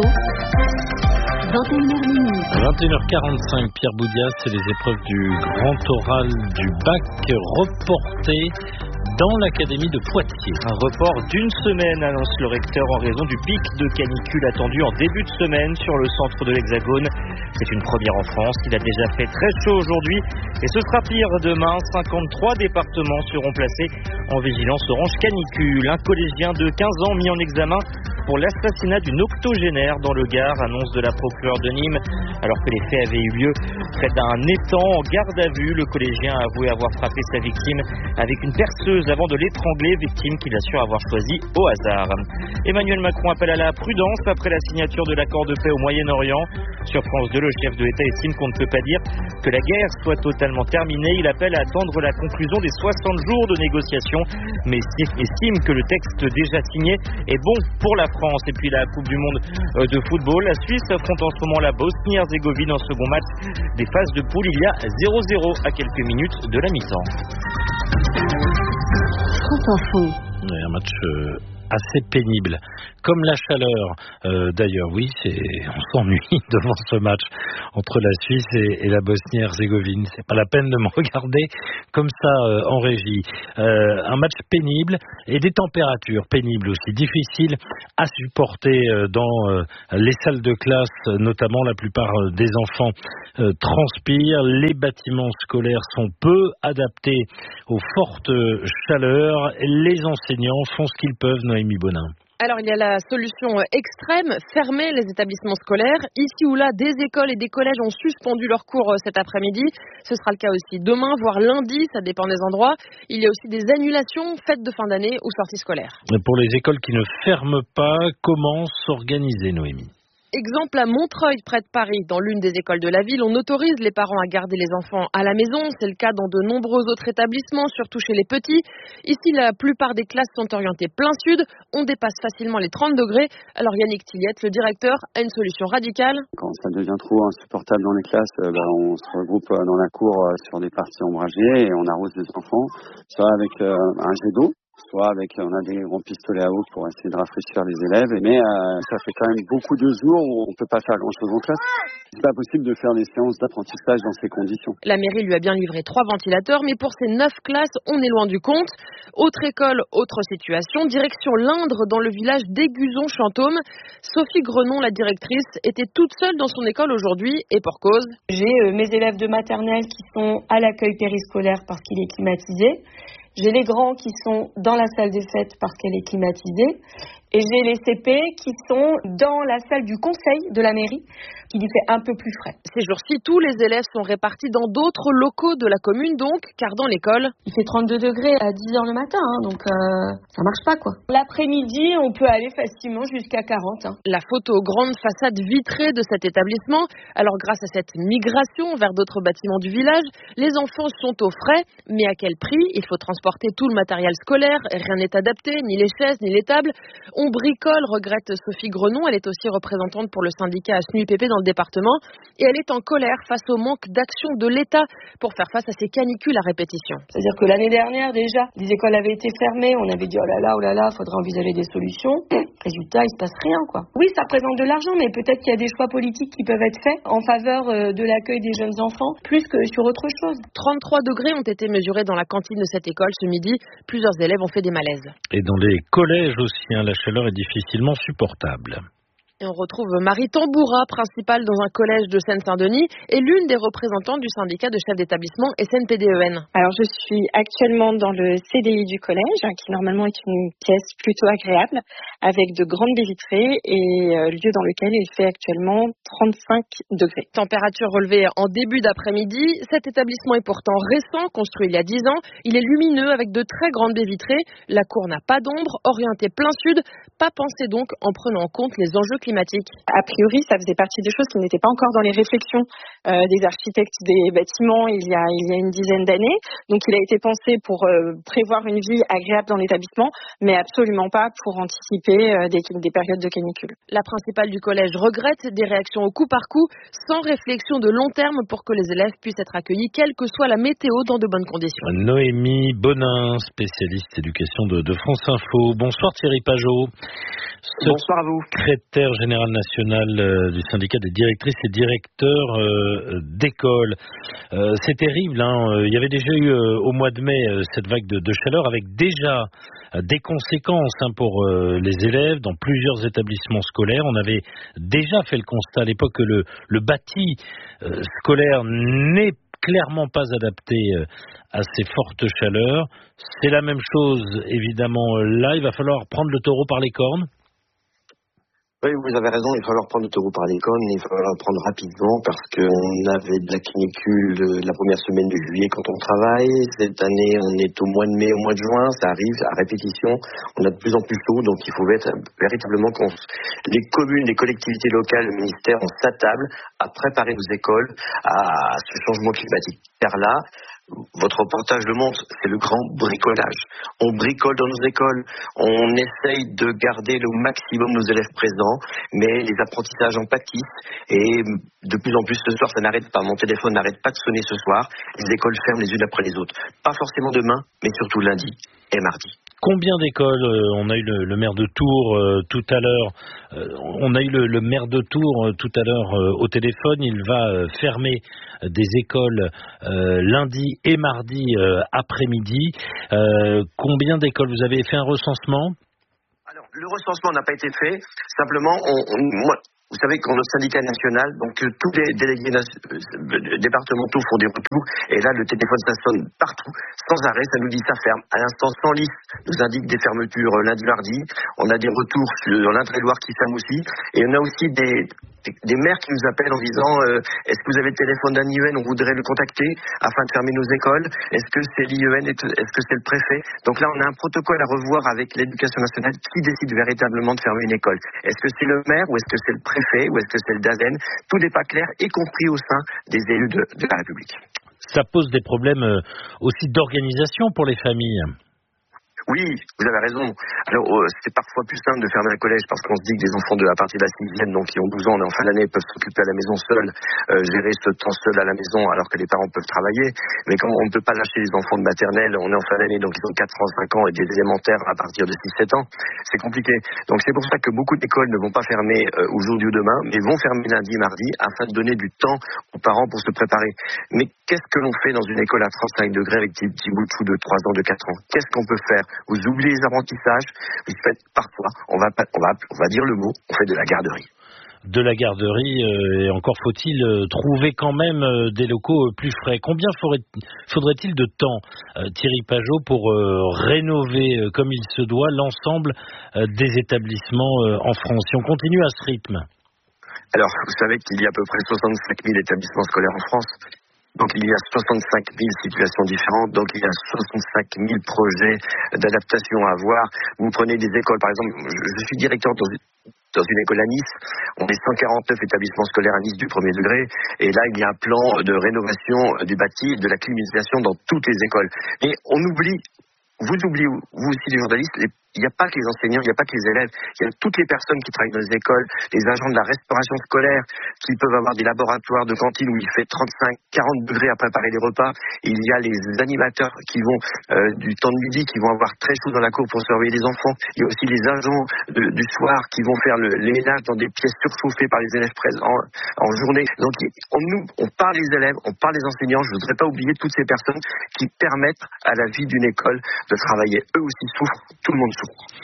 21h45, Pierre Boudias, c'est les épreuves du grand oral du bac reportées dans l'académie de Poitiers. Un report d'une semaine, annonce le recteur, en raison du pic de canicule attendu en début de semaine sur le centre de l'Hexagone. C'est une première en France. Il a déjà fait très chaud aujourd'hui et ce sera pire demain. 53 départements seront placés en vigilance orange canicule. Un collégien de 15 ans mis en examen pour l'assassinat d'une octogénaire dans le Gard, annonce de la procureure de Nîmes. alors que les faits avaient eu lieu près d'un étang. En garde à vue, le collégien a avoué avoir frappé sa victime avec une perceuse avant de l'étrangler, victime qu'il assure avoir choisie au hasard. Emmanuel Macron appelle à la prudence après la signature de l'accord de paix au Moyen-Orient. Sur France 2, le chef de l'État estime qu'on ne peut pas dire que la guerre soit totalement terminée. Il appelle à attendre la conclusion des 60 jours de négociations, mais estime que le texte déjà signé est bon pour la France. Et puis la Coupe du Monde de football, la Suisse affronte en ce moment la Bosnie-Herzégovine en second match des phases de poule. Il y a 0-0 à quelques minutes de la mi-temps. France Info. Un match assez pénible, comme la chaleur. D'ailleurs, oui, on s'ennuie devant ce match entre la Suisse et la Bosnie-Herzégovine. C'est pas la peine de me regarder comme ça en régie. Un match pénible et des températures pénibles aussi, difficiles à supporter dans les salles de classe, notamment. La plupart des enfants transpirent. Les bâtiments scolaires sont peu adaptés aux fortes chaleurs. Les enseignants font ce qu'ils peuvent. Noémie Bonin. Alors il y a la solution extrême, fermer les établissements scolaires. Ici ou là, des écoles et des collèges ont suspendu leurs cours cet après-midi. Ce sera le cas aussi demain, voire lundi, ça dépend des endroits. Il y a aussi des annulations, fêtes de fin d'année ou sorties scolaires. Pour les écoles qui ne ferment pas, comment s'organiser, Noémie ? Exemple à Montreuil, près de Paris, dans l'une des écoles de la ville, on autorise les parents à garder les enfants à la maison. C'est le cas dans de nombreux autres établissements, surtout chez les petits. Ici, la plupart des classes sont orientées plein sud. On dépasse facilement les 30 degrés. Alors Yannick Tillette, le directeur, a une solution radicale. Quand ça devient trop insupportable dans les classes, on se regroupe dans la cour sur des parties ombragées et on arrose les enfants, soit avec un jet d'eau, soit on a des grands pistolets à eau pour essayer de rafraîchir les élèves. Mais ça fait quand même beaucoup de jours où on ne peut pas faire grand-chose en classe. C'est pas possible de faire des séances d'apprentissage dans ces conditions. La mairie lui a bien livré 3 ventilateurs, mais pour ces 9 classes, on est loin du compte. Autre école, autre situation. Direction l'Indre, dans le village d'Aiguzon-Chantôme. Sophie Grenon, la directrice, était toute seule dans son école aujourd'hui, et pour cause. J'ai mes élèves de maternelle qui sont à l'accueil périscolaire parce qu'il est climatisé. J'ai les grands qui sont dans la salle des fêtes parce qu'elle est climatisée. Et j'ai les CP qui sont dans la salle du conseil de la mairie, qui lui fait un peu plus frais. Ces jours-ci, tous les élèves sont répartis dans d'autres locaux de la commune donc, car dans l'école... Il fait 32 degrés à 10h le matin, donc ça marche pas quoi. L'après-midi, on peut aller facilement jusqu'à 40. La photo grande façade vitrée de cet établissement. Alors grâce à cette migration vers d'autres bâtiments du village, les enfants sont au frais, mais à quel prix ? Il faut transporter tout le matériel scolaire, rien n'est adapté, ni les chaises, ni les tables. On bricole, regrette Sophie Grenon. Elle est aussi représentante pour le syndicat SNUIPP dans le département. Et elle est en colère face au manque d'action de l'État pour faire face à ces canicules à répétition. C'est-à-dire que l'année dernière, déjà, les écoles avaient été fermées. On avait dit, oh là là, faudrait envisager des solutions. Résultat, il se passe rien, quoi. Oui, ça représente de l'argent, mais peut-être qu'il y a des choix politiques qui peuvent être faits en faveur de l'accueil des jeunes enfants, plus que sur autre chose. 33 degrés ont été mesurés dans la cantine de cette école ce midi. Plusieurs élèves ont fait des malaises. Et dans les collèges aussi, la chaleur est difficilement supportable. Et on retrouve Marie Tamboura, principale dans un collège de Seine-Saint-Denis, et l'une des représentantes du syndicat de chefs d'établissement SNPDEN. Alors je suis actuellement dans le CDI du collège, qui normalement est une pièce plutôt agréable, avec de grandes baies vitrées et lieu dans lequel il fait actuellement 35 degrés. Température relevée en début d'après-midi. Cet établissement est pourtant récent, construit il y a 10 ans. Il est lumineux avec de très grandes baies vitrées. La cour n'a pas d'ombre, orientée plein sud. Pas pensé donc en prenant en compte les enjeux climatiques. A priori, ça faisait partie des choses qui n'étaient pas encore dans les réflexions des architectes des bâtiments il y a une dizaine d'années. Donc il a été pensé pour prévoir une vie agréable dans l'établissement, mais absolument pas pour anticiper des périodes de canicule. La principale du collège regrette des réactions au coup par coup, sans réflexion de long terme pour que les élèves puissent être accueillis, quelle que soit la météo, dans de bonnes conditions. Noémie Bonin, spécialiste éducation de France Info. Bonsoir Thierry Pajot. Bonsoir à vous. Secrétaire général national du syndicat des directrices et directeurs d'école. C'est terrible, il y avait déjà eu au mois de mai cette vague de chaleur avec déjà des conséquences pour les élèves dans plusieurs établissements scolaires. On avait déjà fait le constat à l'époque que le bâti scolaire n'est clairement pas adapté à ces fortes chaleurs. C'est la même chose évidemment là. Il va falloir prendre le taureau par les cornes. Oui, vous avez raison, il va falloir prendre l'autoroute par l'école, il va falloir prendre rapidement parce qu'on avait de la canicule la première semaine de juillet quand on travaille. Cette année, on est au mois de mai, au mois de juin, ça arrive à répétition. On a de plus en plus chaud, donc il faut véritablement que les communes, les collectivités locales, le ministère, on s'attable à préparer nos écoles à ce changement climatique. Car là, votre reportage le montre, c'est le grand bricolage. On bricole dans nos écoles, on essaye de garder le maximum nos élèves présents, mais les apprentissages en pâtissent et de plus en plus ce soir, ça n'arrête pas. Mon téléphone n'arrête pas de sonner ce soir. Les écoles ferment les unes après les autres. Pas forcément demain, mais surtout lundi et mardi. Combien d'écoles on a eu le maire de Tours tout à l'heure. On a eu le maire de Tours tout à l'heure au téléphone. Il va fermer des écoles lundi et mardi après-midi. Combien d'écoles? Vous avez fait un recensement? Alors, le recensement n'a pas été fait. Simplement, moi, vous savez qu'on est au syndicat national, donc tous les délégués départementaux font des retours, et là le téléphone ça sonne partout, sans arrêt, ça nous dit ça ferme. À l'instant, Senlis nous indique des fermetures lundi, mardi. On a des retours sur l'Indre-et-Loire qui ferment aussi, et on a aussi des maires qui nous appellent en disant est-ce que vous avez le téléphone d'un IEN, on voudrait le contacter afin de fermer nos écoles. Est-ce que c'est l'IEN, est-ce que c'est le préfet? Donc là on a un protocole à revoir avec l'éducation nationale qui décide véritablement de fermer une école. Est-ce que c'est le maire ou est-ce que c'est le préfet ou est-ce que c'est le DAZEN? Tout n'est pas clair, y compris au sein des élus de la République. Ça pose des problèmes aussi d'organisation pour les familles. Oui, vous avez raison. Alors, c'est parfois plus simple de fermer un collège parce qu'on se dit que des enfants à partir de la 6e, donc qui ont 12 ans, en fin d'année, peuvent s'occuper à la maison seuls, gérer ce temps seul à la maison alors que les parents peuvent travailler. Mais quand on ne peut pas lâcher les enfants de maternelle, on est en fin d'année, donc ils ont 4 ans, 5 ans et des élémentaires à partir de 6-7 ans. C'est compliqué. Donc c'est pour ça que beaucoup d'écoles ne vont pas fermer aujourd'hui ou demain, mais vont fermer lundi et mardi afin de donner du temps aux parents pour se préparer. Mais qu'est-ce que l'on fait dans une école à 35 degrés avec des petits bouts de chou de 3 ans, de 4 ans? Qu'est-ce qu'on peut faire? Vous oubliez les apprentissages, vous faites parfois, on va dire le mot, on fait de la garderie. De la garderie, et encore faut-il trouver quand même des locaux plus frais. Combien faudrait-il de temps, Thierry Pajot, pour rénover comme il se doit l'ensemble des établissements en France? Si on continue à ce rythme. Alors, vous savez qu'il y a à peu près 65 000 établissements scolaires en France. Donc il y a 65 000 situations différentes, donc il y a 65 000 projets d'adaptation à avoir. Vous prenez des écoles, par exemple, je suis directeur dans une école à Nice, on est 149 établissements scolaires à Nice du premier degré, et là il y a un plan de rénovation du bâti, de la climatisation dans toutes les écoles. Et on oublie, vous oubliez, vous aussi les journalistes, il n'y a pas que les enseignants, il n'y a pas que les élèves, il y a toutes les personnes qui travaillent dans les écoles, les agents de la restauration scolaire, qui peuvent avoir des laboratoires de cantine où il fait 35-40 degrés à préparer les repas. Il y a les animateurs qui vont du temps de midi, qui vont avoir très chaud dans la cour pour surveiller les enfants. Il y a aussi les agents du soir qui vont faire les ménages dans des pièces surchauffées par les élèves présents en journée. Donc on parle des élèves, on parle des enseignants. Je ne voudrais pas oublier toutes ces personnes qui permettent à la vie d'une école de travailler. Eux aussi souffrent, tout le monde souffre.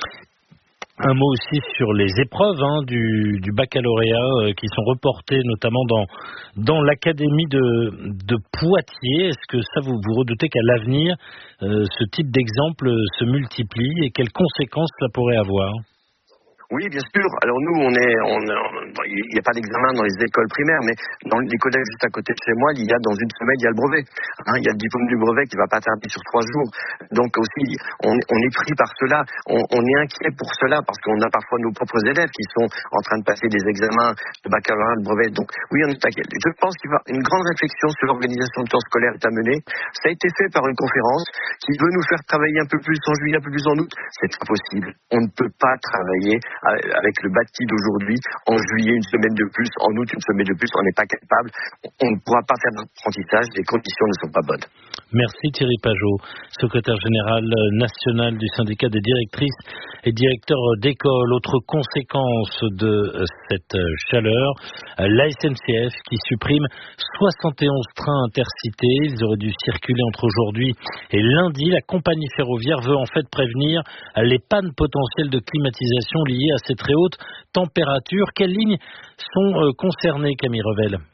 Un mot aussi sur les épreuves du baccalauréat qui sont reportées notamment dans l'académie de Poitiers. Est-ce que ça vous redoutez qu'à l'avenir ce type d'exemple se multiplie et quelles conséquences ça pourrait avoir? Oui, bien sûr. Alors nous, il n'y a pas d'examen dans les écoles primaires, mais dans les collèges juste à côté de chez moi, il y a dans une semaine, il y a le brevet. Il y a le diplôme du brevet qui va pas tarder sur 3 jours. Donc aussi, on est pris par cela. On est inquiet pour cela parce qu'on a parfois nos propres élèves qui sont en train de passer des examens de baccalauréat, de brevet. Donc oui, on est inquiet. Je pense qu'il va une grande réflexion sur l'organisation du temps scolaire est à mener. Ça a été fait par une conférence qui veut nous faire travailler un peu plus en juillet, un peu plus en août. C'est impossible. On ne peut pas travailler avec le bâti d'aujourd'hui, en juillet une semaine de plus, en août une semaine de plus, on n'est pas capable, on ne pourra pas faire d'apprentissage, les conditions ne sont pas bonnes. Merci Thierry Pajot, secrétaire général national du syndicat des directrices et directeurs d'école. Autre conséquence de cette chaleur, la SNCF qui supprime 71 trains intercités. Ils auraient dû circuler entre aujourd'hui et lundi. La compagnie ferroviaire veut en fait prévenir les pannes potentielles de climatisation liées à ces très hautes températures. Quelles lignes sont concernées, Camille Revel?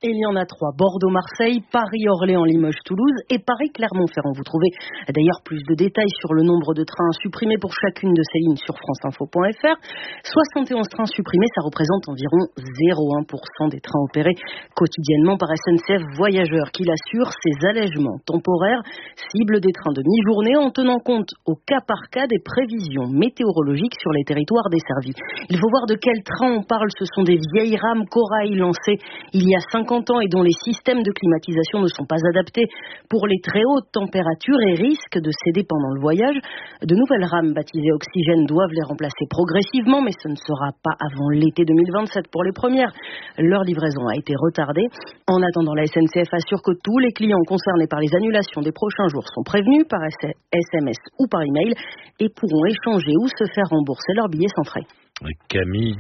Et il y en a 3. Bordeaux-Marseille, Paris-Orléans-Limoges-Toulouse et Paris-Clermont-Ferrand. Vous trouvez d'ailleurs plus de détails sur le nombre de trains supprimés pour chacune de ces lignes sur franceinfo.fr. 71 trains supprimés, ça représente environ 0,1% des trains opérés quotidiennement par SNCF Voyageurs, qui l'assure. Ces allègements temporaires ciblent des trains de mi-journée en tenant compte au cas par cas des prévisions météorologiques sur les territoires desservis. Il faut voir de quels trains on parle. Ce sont des vieilles rames Corail lancées il y a 50 ans et dont les systèmes de climatisation ne sont pas adaptés pour les très hautes températures et risquent de céder pendant le voyage. De nouvelles rames baptisées Oxygène doivent les remplacer progressivement, mais ce ne sera pas avant l'été 2027 pour les premières. Leur livraison a été retardée. En attendant, la SNCF assure que tous les clients concernés par les annulations des prochains jours sont prévenus par SMS ou par email et pourront échanger ou se faire rembourser leurs billets sans frais. Camille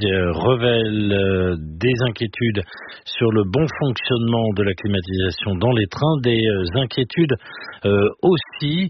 révèle des inquiétudes sur le bon fonctionnement de la climatisation dans les trains, des inquiétudes aussi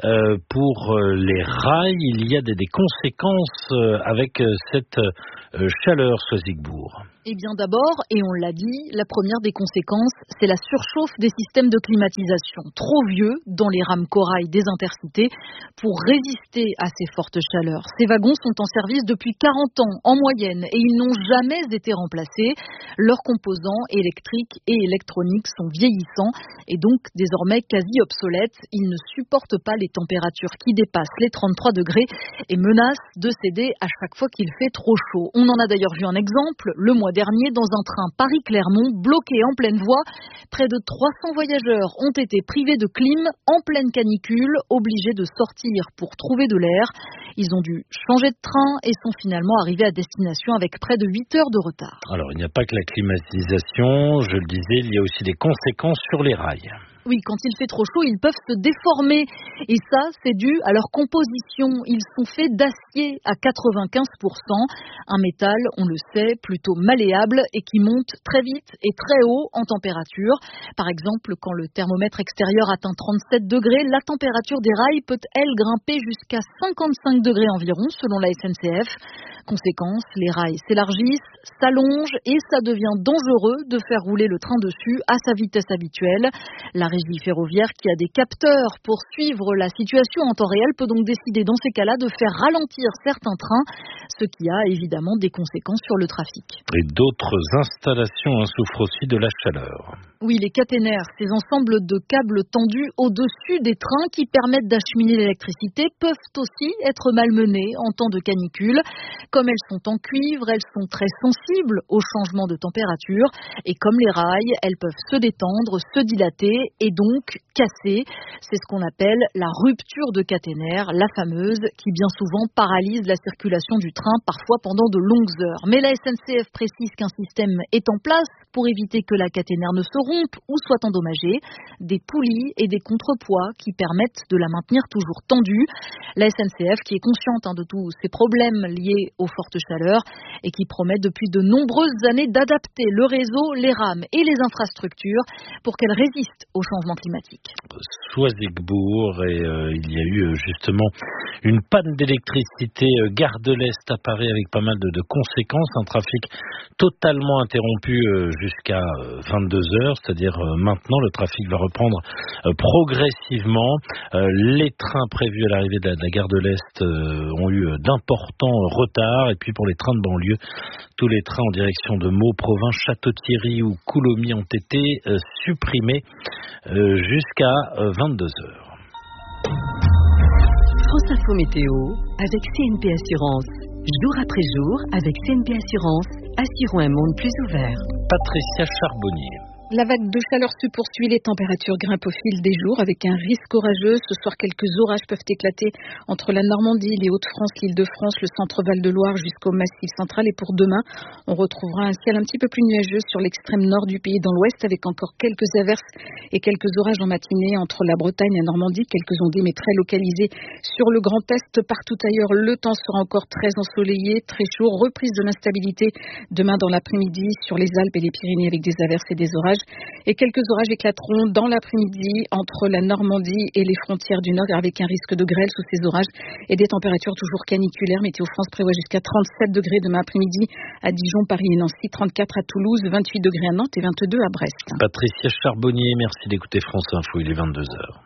pour les rails. Il y a des conséquences avec cette chaleur, Soisigbourg. Eh bien d'abord, et on l'a dit, la première des conséquences, c'est la surchauffe des systèmes de climatisation, trop vieux dans les rames Corail des Intercités pour résister à ces fortes chaleurs. Ces wagons sont en service depuis 40 ans en moyenne et ils n'ont jamais été remplacés. Leurs composants électriques et électroniques sont vieillissants et donc désormais quasi obsolètes. Ils ne supportent pas les températures qui dépassent les 33 degrés et menacent de céder à chaque fois qu'il fait trop chaud. On en a d'ailleurs vu un exemple le mois dernier dans un train Paris-Clermont bloqué en pleine voie. Près de 300 voyageurs ont été privés de clim en pleine canicule, obligés de sortir pour trouver de l'air. Ils ont dû changer de train et sont finalement arrivés à destination avec près de 8 heures de retard. Alors, il n'y a pas que la climatisation, je le disais, il y a aussi des conséquences sur les rails. Oui, quand il fait trop chaud, ils peuvent se déformer. Et ça, c'est dû à leur composition. Ils sont faits d'acier à 95%. Un métal, on le sait, plutôt malléable et qui monte très vite et très haut en température. Par exemple, quand le thermomètre extérieur atteint 37 degrés, la température des rails peut, elle, grimper jusqu'à 55 degrés environ, selon la SNCF. Conséquence, les rails s'élargissent, s'allongent et ça devient dangereux de faire rouler le train dessus à sa vitesse habituelle. La régie ferroviaire, qui a des capteurs pour suivre la situation en temps réel, peut donc décider dans ces cas-là de faire ralentir certains trains, ce qui a évidemment des conséquences sur le trafic. Et d'autres installations souffrent aussi de la chaleur. Oui, les caténaires, ces ensembles de câbles tendus au-dessus des trains qui permettent d'acheminer l'électricité, peuvent aussi être malmenés en temps de canicule. Comme elles sont en cuivre, elles sont très sensibles au changement de température et comme les rails, elles peuvent se détendre, se dilater et donc casser. C'est ce qu'on appelle la rupture de caténaire, la fameuse, qui bien souvent paralyse la circulation du train, parfois pendant de longues heures. Mais la SNCF précise qu'un système est en place pour éviter que la caténaire ne se rompe ou soit endommagée. Des poulies et des contrepoids qui permettent de la maintenir toujours tendue. La SNCF qui est consciente de tous ces problèmes liés aux fortes chaleurs et qui promet depuis de nombreuses années d'adapter le réseau, les rames et les infrastructures pour qu'elles résistent au changement climatique. Soisigbourg et il y a eu justement une panne d'électricité gare de l'Est à Paris avec pas mal de conséquences, un trafic totalement interrompu jusqu'à 22h, c'est-à-dire maintenant le trafic va reprendre progressivement. Les trains prévus à l'arrivée de la gare de l'Est ont eu d'importants retards et puis pour les trains de banlieue, tous les trains en direction de Meaux, Provins, Château-Thierry ou Coulommiers ont été supprimés jusqu'à 22h. France Info Météo avec CNP Assurance. Jour après jour, avec CNP Assurance, assurons un monde plus ouvert. Patricia Charbonnier. La vague de chaleur se poursuit, les températures grimpent au fil des jours avec un risque orageux. Ce soir, quelques orages peuvent éclater entre la Normandie, les Hauts-de-France, l'Île-de-France, le centre-Val de Loire jusqu'au Massif central. Et pour demain, on retrouvera un ciel un petit peu plus nuageux sur l'extrême nord du pays dans l'ouest avec encore quelques averses et quelques orages en matinée entre la Bretagne et la Normandie, quelques ondées mais très localisées sur le Grand Est. Partout ailleurs, le temps sera encore très ensoleillé, très chaud, reprise de l'instabilité demain dans l'après-midi sur les Alpes et les Pyrénées avec des averses et des orages. nuages et quelques orages éclateront dans l'après-midi entre la Normandie et les frontières du Nord avec un risque de grêle sous ces orages et des températures toujours caniculaires. Météo France prévoit jusqu'à 37 degrés demain après-midi à Dijon, Paris et Nancy, 34 à Toulouse, 28 degrés à Nantes et 22 à Brest. Patricia Charbonnier, merci d'écouter France Info, il est 22h.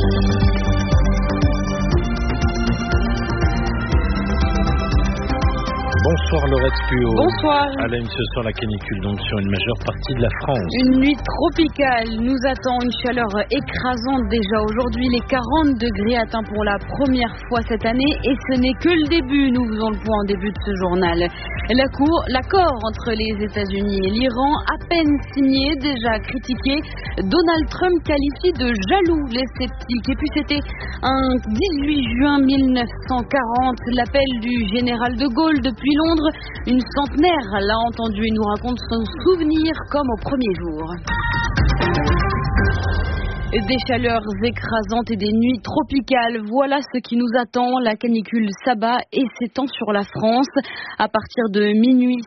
Bonsoir Laurette Puot. Bonsoir. À la une ce soir, la canicule donc sur une majeure partie de la France. Une nuit tropicale nous attend, une chaleur écrasante déjà aujourd'hui, les 40 degrés atteints pour la première fois cette année et ce n'est que le début, nous faisons le point en début de ce journal. L'accord entre les États-Unis et l'Iran, à peine signé, déjà critiqué, Donald Trump qualifie de jaloux les sceptiques. Et puis c'était un 18 juin 1940, l'appel du général de Gaulle depuis Londres, une centenaire l'a entendu et nous raconte son souvenir comme au premier jour. Des chaleurs écrasantes et des nuits tropicales, voilà ce qui nous attend. La canicule s'abat et s'étend sur la France. À partir de minuit,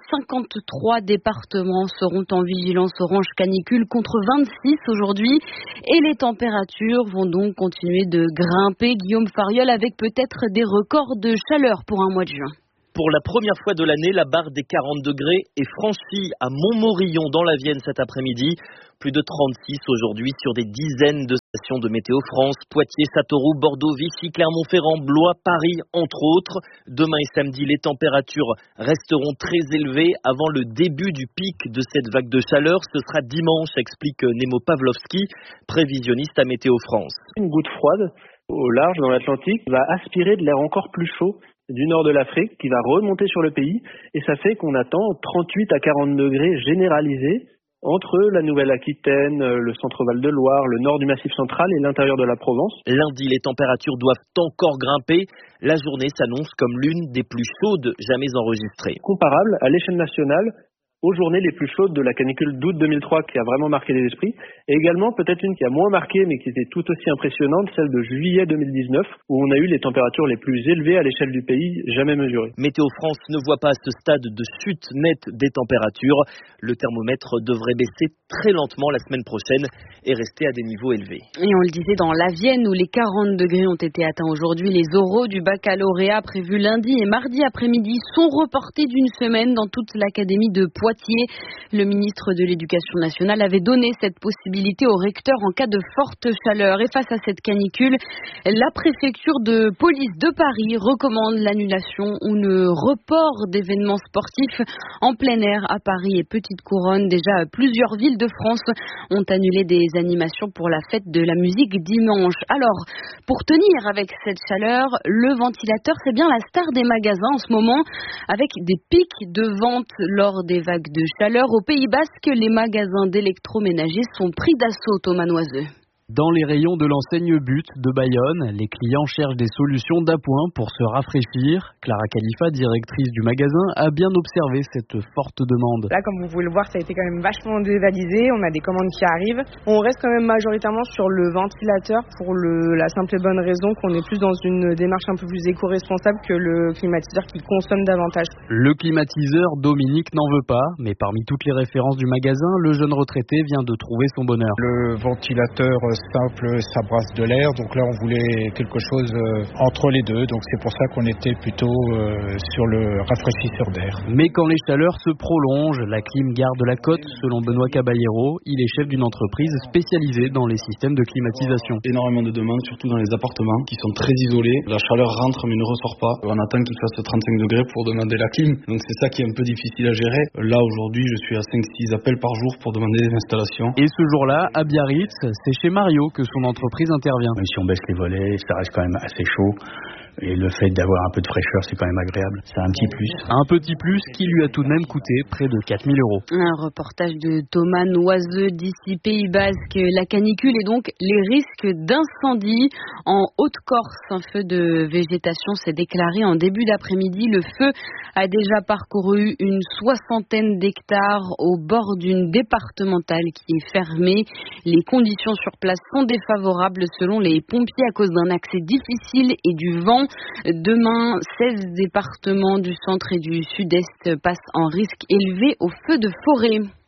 53 départements seront en vigilance orange canicule contre 26 aujourd'hui. Et les températures vont donc continuer de grimper. Guillaume Fariol avec peut-être des records de chaleur pour un mois de juin. Pour la première fois de l'année, la barre des 40 degrés est franchie à Montmorillon dans la Vienne cet après-midi. Plus de 36 aujourd'hui sur des dizaines de stations de Météo France, Poitiers, Châteauroux, Bordeaux, Vichy, Clermont-Ferrand, Blois, Paris, entre autres. Demain et samedi, les températures resteront très élevées avant le début du pic de cette vague de chaleur. Ce sera dimanche, explique Nemo Pavlovski, prévisionniste à Météo France. Une goutte froide au large dans l'Atlantique va aspirer de l'air encore plus chaud du nord de l'Afrique qui va remonter sur le pays et ça fait qu'on attend 38 à 40 degrés généralisés entre la Nouvelle-Aquitaine, le centre-Val de Loire, le nord du Massif central et l'intérieur de la Provence. Lundi, les températures doivent encore grimper. La journée s'annonce comme l'une des plus chaudes jamais enregistrées. Comparable à l'échelle nationale aux journées les plus chaudes de la canicule d'août 2003 qui a vraiment marqué les esprits, et également peut-être une qui a moins marqué mais qui était tout aussi impressionnante, celle de juillet 2019 où on a eu les températures les plus élevées à l'échelle du pays jamais mesurées. Météo France ne voit pas à ce stade de chute nette des températures. Le thermomètre devrait baisser très lentement la semaine prochaine et rester à des niveaux élevés. Et on le disait dans la Vienne où les 40 degrés ont été atteints aujourd'hui, les oraux du baccalauréat prévus lundi et mardi après-midi sont reportés d'une semaine dans toute l'académie de Poitiers. Le ministre de l'Éducation nationale avait donné cette possibilité aux recteurs en cas de forte chaleur. Et face à cette canicule, la préfecture de police de Paris recommande l'annulation ou le report d'événements sportifs en plein air à Paris et Petite Couronne. Déjà, plusieurs villes de France ont annulé des animations pour la fête de la musique dimanche. Alors, pour tenir avec cette chaleur, le ventilateur, c'est bien la star des magasins en ce moment, avec des pics de vente lors des vagues de chaleur. Au Pays Basque, les magasins d'électroménager sont pris d'assaut, Thomas Noiseux. Dans les rayons de l'enseigne But de Bayonne, les clients cherchent des solutions d'appoint pour se rafraîchir. Clara Khalifa, directrice du magasin, a bien observé cette forte demande. Là, comme vous pouvez le voir, ça a été quand même vachement dévalisé. On a des commandes qui arrivent. On reste quand même majoritairement sur le ventilateur pour la simple et bonne raison qu'on est plus dans une démarche un peu plus éco-responsable que le climatiseur qui consomme davantage. Le climatiseur, Dominique n'en veut pas, mais parmi toutes les références du magasin, le jeune retraité vient de trouver son bonheur. Le ventilateur simple, ça brasse de l'air, donc là on voulait quelque chose entre les deux, donc c'est pour ça qu'on était plutôt sur le rafraîchisseur d'air. Mais quand les chaleurs se prolongent, la clim garde la cote, selon Benoît Caballero. Il est chef d'une entreprise spécialisée dans les systèmes de climatisation. Énormément de demandes, surtout dans les appartements qui sont très isolés. La chaleur rentre mais ne ressort pas. On attend qu'il fasse 35 degrés pour demander la clim, donc c'est ça qui est un peu difficile à gérer. Là aujourd'hui je suis à 5-6 appels par jour pour demander des installations. Et ce jour-là, à Biarritz, c'est chez Mario que son entreprise intervient. Même si on baisse les volets, ça reste quand même assez chaud. Et le fait d'avoir un peu de fraîcheur, c'est quand même agréable. C'est un petit plus. Un petit plus qui lui a tout de même coûté près de 4 000 €. Un reportage de Thomas Noiseux d'ici Pays Basque. La canicule et donc les risques d'incendie. En Haute-Corse, un feu de végétation s'est déclaré en début d'après-midi. Le feu a déjà parcouru une 60aine d'hectares au bord d'une départementale qui est fermée. Les conditions sur place sont défavorables selon les pompiers à cause d'un accès difficile et du vent. Demain, 16 départements du centre et du sud-est passent en risque élevé au feu de forêt.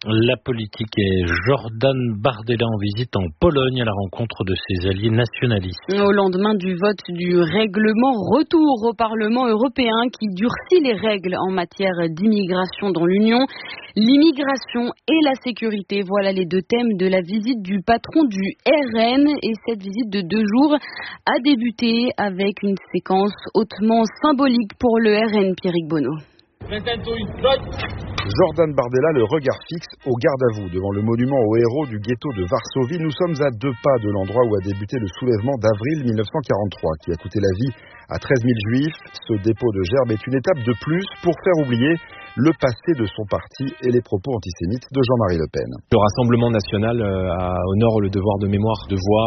La politique est Jordan Bardella en visite en Pologne à la rencontre de ses alliés nationalistes. Au lendemain du vote du règlement retour au Parlement européen qui durcit les règles en matière d'immigration dans l'Union, l'immigration et la sécurité, voilà les deux thèmes de la visite du patron du RN. Et cette visite de 2 jours a débuté avec une séquence hautement symbolique pour le RN, Pierrick Bonneau. Jordan Bardella, le regard fixe au garde-à-vous devant le monument aux héros du ghetto de Varsovie. Nous sommes à 2 pas de l'endroit où a débuté le soulèvement d'avril 1943 qui a coûté la vie à 13 000 juifs. Ce dépôt de gerbes est une étape de plus pour faire oublier le passé de son parti et les propos antisémites de Jean-Marie Le Pen. Le Rassemblement national honore le devoir de mémoire, de voir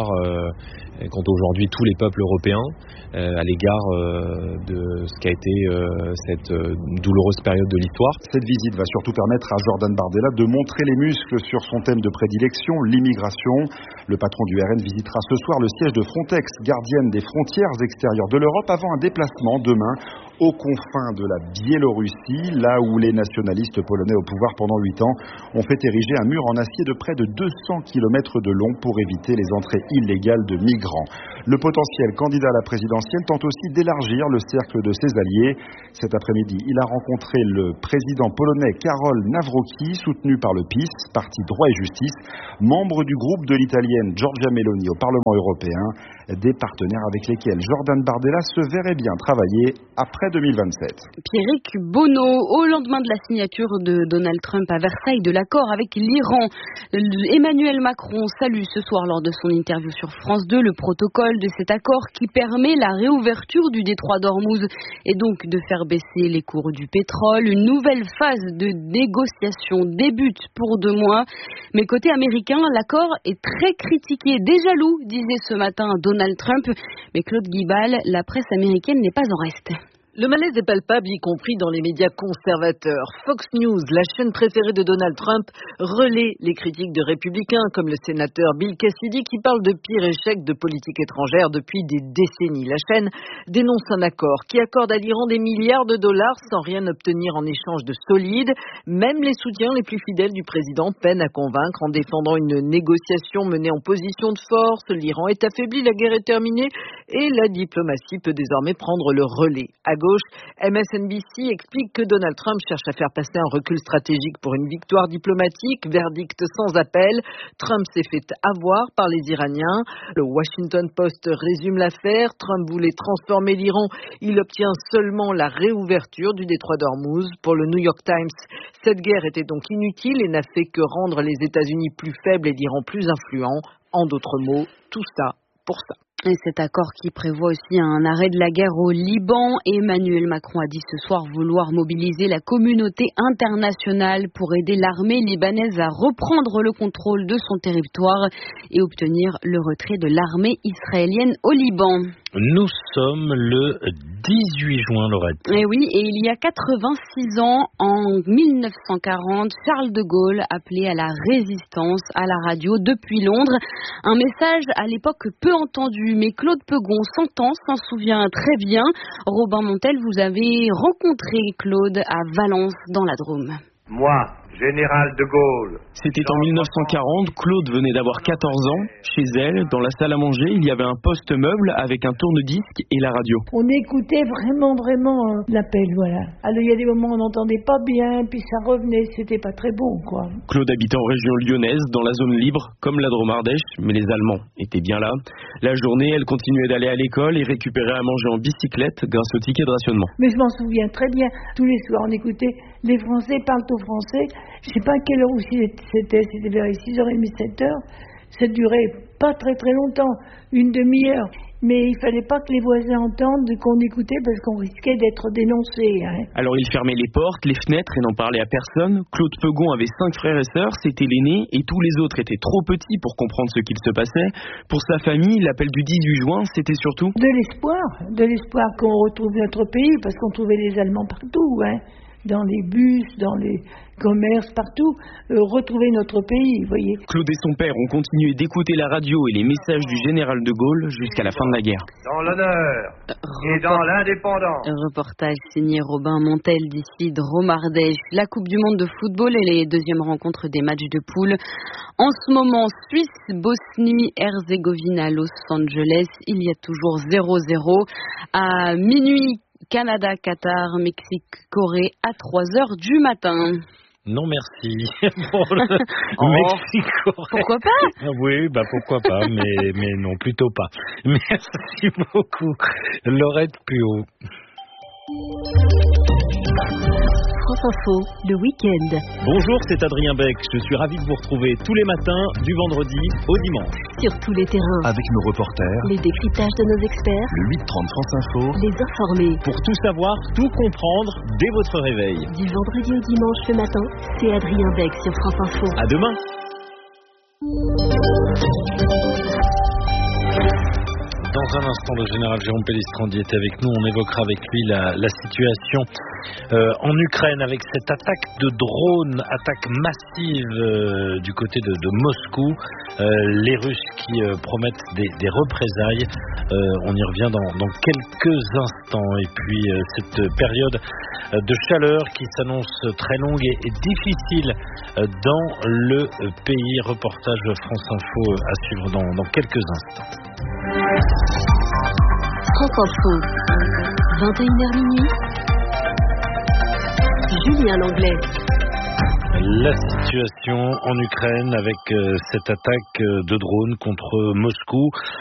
quand aujourd'hui tous les peuples européens à l'égard de ce qu'a été cette douloureuse période de l'histoire. Cette visite va surtout permettre à Jordan Bardella de montrer les muscles sur son thème de prédilection, l'immigration. Le patron du RN visitera ce soir le siège de Frontex, gardienne des frontières extérieures de l'Europe, avant un déplacement demain aux confins de la Biélorussie, là où les nationalistes polonais au pouvoir pendant 8 ans ont fait ériger un mur en acier de près de 200 km de long pour éviter les entrées illégales de migrants. Le potentiel candidat à la présidentielle tente aussi d'élargir le cercle de ses alliés. Cet après-midi, il a rencontré le président polonais Karol Nawrocki, soutenu par le PiS, parti Droit et Justice, membre du groupe de l'italienne Giorgia Meloni au Parlement européen, des partenaires avec lesquels Jordan Bardella se verrait bien travailler après 2027. Pierrick Bonneau, au lendemain de la signature de Donald Trump à Versailles de l'accord avec l'Iran, Emmanuel Macron salue ce soir lors de son interview sur France 2 le protocole de cet accord qui permet la réouverture du détroit d'Ormuz et donc de faire baisser les cours du pétrole. Une nouvelle phase de négociation débute pour 2 mois. Mais côté américain, l'accord est très critiqué, des jaloux, disait ce matin Donald Trump. Mais Claude Guibal, la presse américaine n'est pas en reste. Le malaise est palpable, y compris dans les médias conservateurs. Fox News, la chaîne préférée de Donald Trump, relaie les critiques de républicains, comme le sénateur Bill Cassidy, qui parle de pire échec de politique étrangère depuis des décennies. La chaîne dénonce un accord qui accorde à l'Iran des milliards de dollars sans rien obtenir en échange de solide. Même les soutiens les plus fidèles du président peinent à convaincre en défendant une négociation menée en position de force. L'Iran est affaibli, la guerre est terminée et la diplomatie peut désormais prendre le relais. À gauche, MSNBC explique que Donald Trump cherche à faire passer un recul stratégique pour une victoire diplomatique, verdict sans appel. Trump s'est fait avoir par les Iraniens. Le Washington Post résume l'affaire. Trump voulait transformer l'Iran. Il obtient seulement la réouverture du détroit d'Ormuz. Pour le New York Times, cette guerre était donc inutile et n'a fait que rendre les États-Unis plus faibles et l'Iran plus influents. En d'autres mots, tout ça pour ça. Et cet accord qui prévoit aussi un arrêt de la guerre au Liban. Emmanuel Macron a dit ce soir vouloir mobiliser la communauté internationale pour aider l'armée libanaise à reprendre le contrôle de son territoire et obtenir le retrait de l'armée israélienne au Liban. Nous sommes le 18 juin, Laurette. Et oui, et il y a 86 ans, en 1940, Charles de Gaulle appelait à la résistance à la radio depuis Londres. Un message à l'époque peu entendu, mais Claude Pegon s'en souvient très bien. Robin Montel, vous avez rencontré Claude à Valence dans la Drôme. Moi, Général de Gaulle. C'était en 1940, Claude venait d'avoir 14 ans. Chez elle, dans la salle à manger, il y avait un poste meuble avec un tourne-disque et la radio. On écoutait vraiment l'appel, voilà. Alors il y a des moments où on n'entendait pas bien, puis ça revenait, c'était pas très bon, quoi. Claude habitait en région lyonnaise, dans la zone libre, comme la Drôme-Ardèche, mais les Allemands étaient bien là. La journée, elle continuait d'aller à l'école et récupérait à manger en bicyclette grâce au ticket de rationnement. Mais je m'en souviens très bien. Tous les soirs, on écoutait les Français parlent au français. Je sais pas à quelle heure aussi c'était vers 6h30, 7h. Ça durait pas très longtemps, une demi-heure. Mais il fallait pas que les voisins entendent qu'on écoutait parce qu'on risquait d'être dénoncé. Hein. Alors il fermait les portes, les fenêtres et n'en parlait à personne. Claude Pegon avait 5 frères et sœurs, c'était l'aîné et tous les autres étaient trop petits pour comprendre ce qu'il se passait. Pour sa famille, l'appel du 18 juin, c'était surtout de l'espoir qu'on retrouve notre pays parce qu'on trouvait les Allemands partout. Hein. dans les bus, dans les commerces, partout, retrouver notre pays, vous voyez. Claude et son père ont continué d'écouter la radio et les messages du général de Gaulle jusqu'à la fin de la guerre. Dans l'honneur et dans l'indépendance. Reportage signé Robin Montel d'ici Dromardèche. La Coupe du Monde de football et les deuxièmes rencontres des matchs de poule. En ce moment, Suisse, Bosnie, Herzégovine, Los Angeles. Il y a toujours 0-0. À minuit, Canada, Qatar, Mexique, Corée à 3h du matin. Non merci pour le Mexique. Pourquoi pas? Oui, pourquoi pas, mais non, plutôt pas. Merci beaucoup, Laurette Puot. France Info, le week-end. Bonjour, c'est Adrien Beck. Je suis ravi de vous retrouver tous les matins, du vendredi au dimanche. Sur tous les terrains. Avec nos reporters. Les décryptages de nos experts. Le 8-30 France Info. Les informés. Pour tout savoir, tout comprendre dès votre réveil. Du vendredi au dimanche le matin, c'est Adrien Beck sur France Info. À demain. Dans un instant, le général Jérôme Pellistrandi est avec nous. On évoquera avec lui la situation en Ukraine avec cette attaque de drones, attaque massive du côté de Moscou. Les Russes qui promettent des représailles. On y revient dans quelques instants. Et puis cette période de chaleur qui s'annonce très longue et difficile dans le pays. Reportage France Info à suivre dans quelques instants. France Info, 21h minuit. Julien Langlais. La situation en Ukraine avec cette attaque de drones contre Moscou.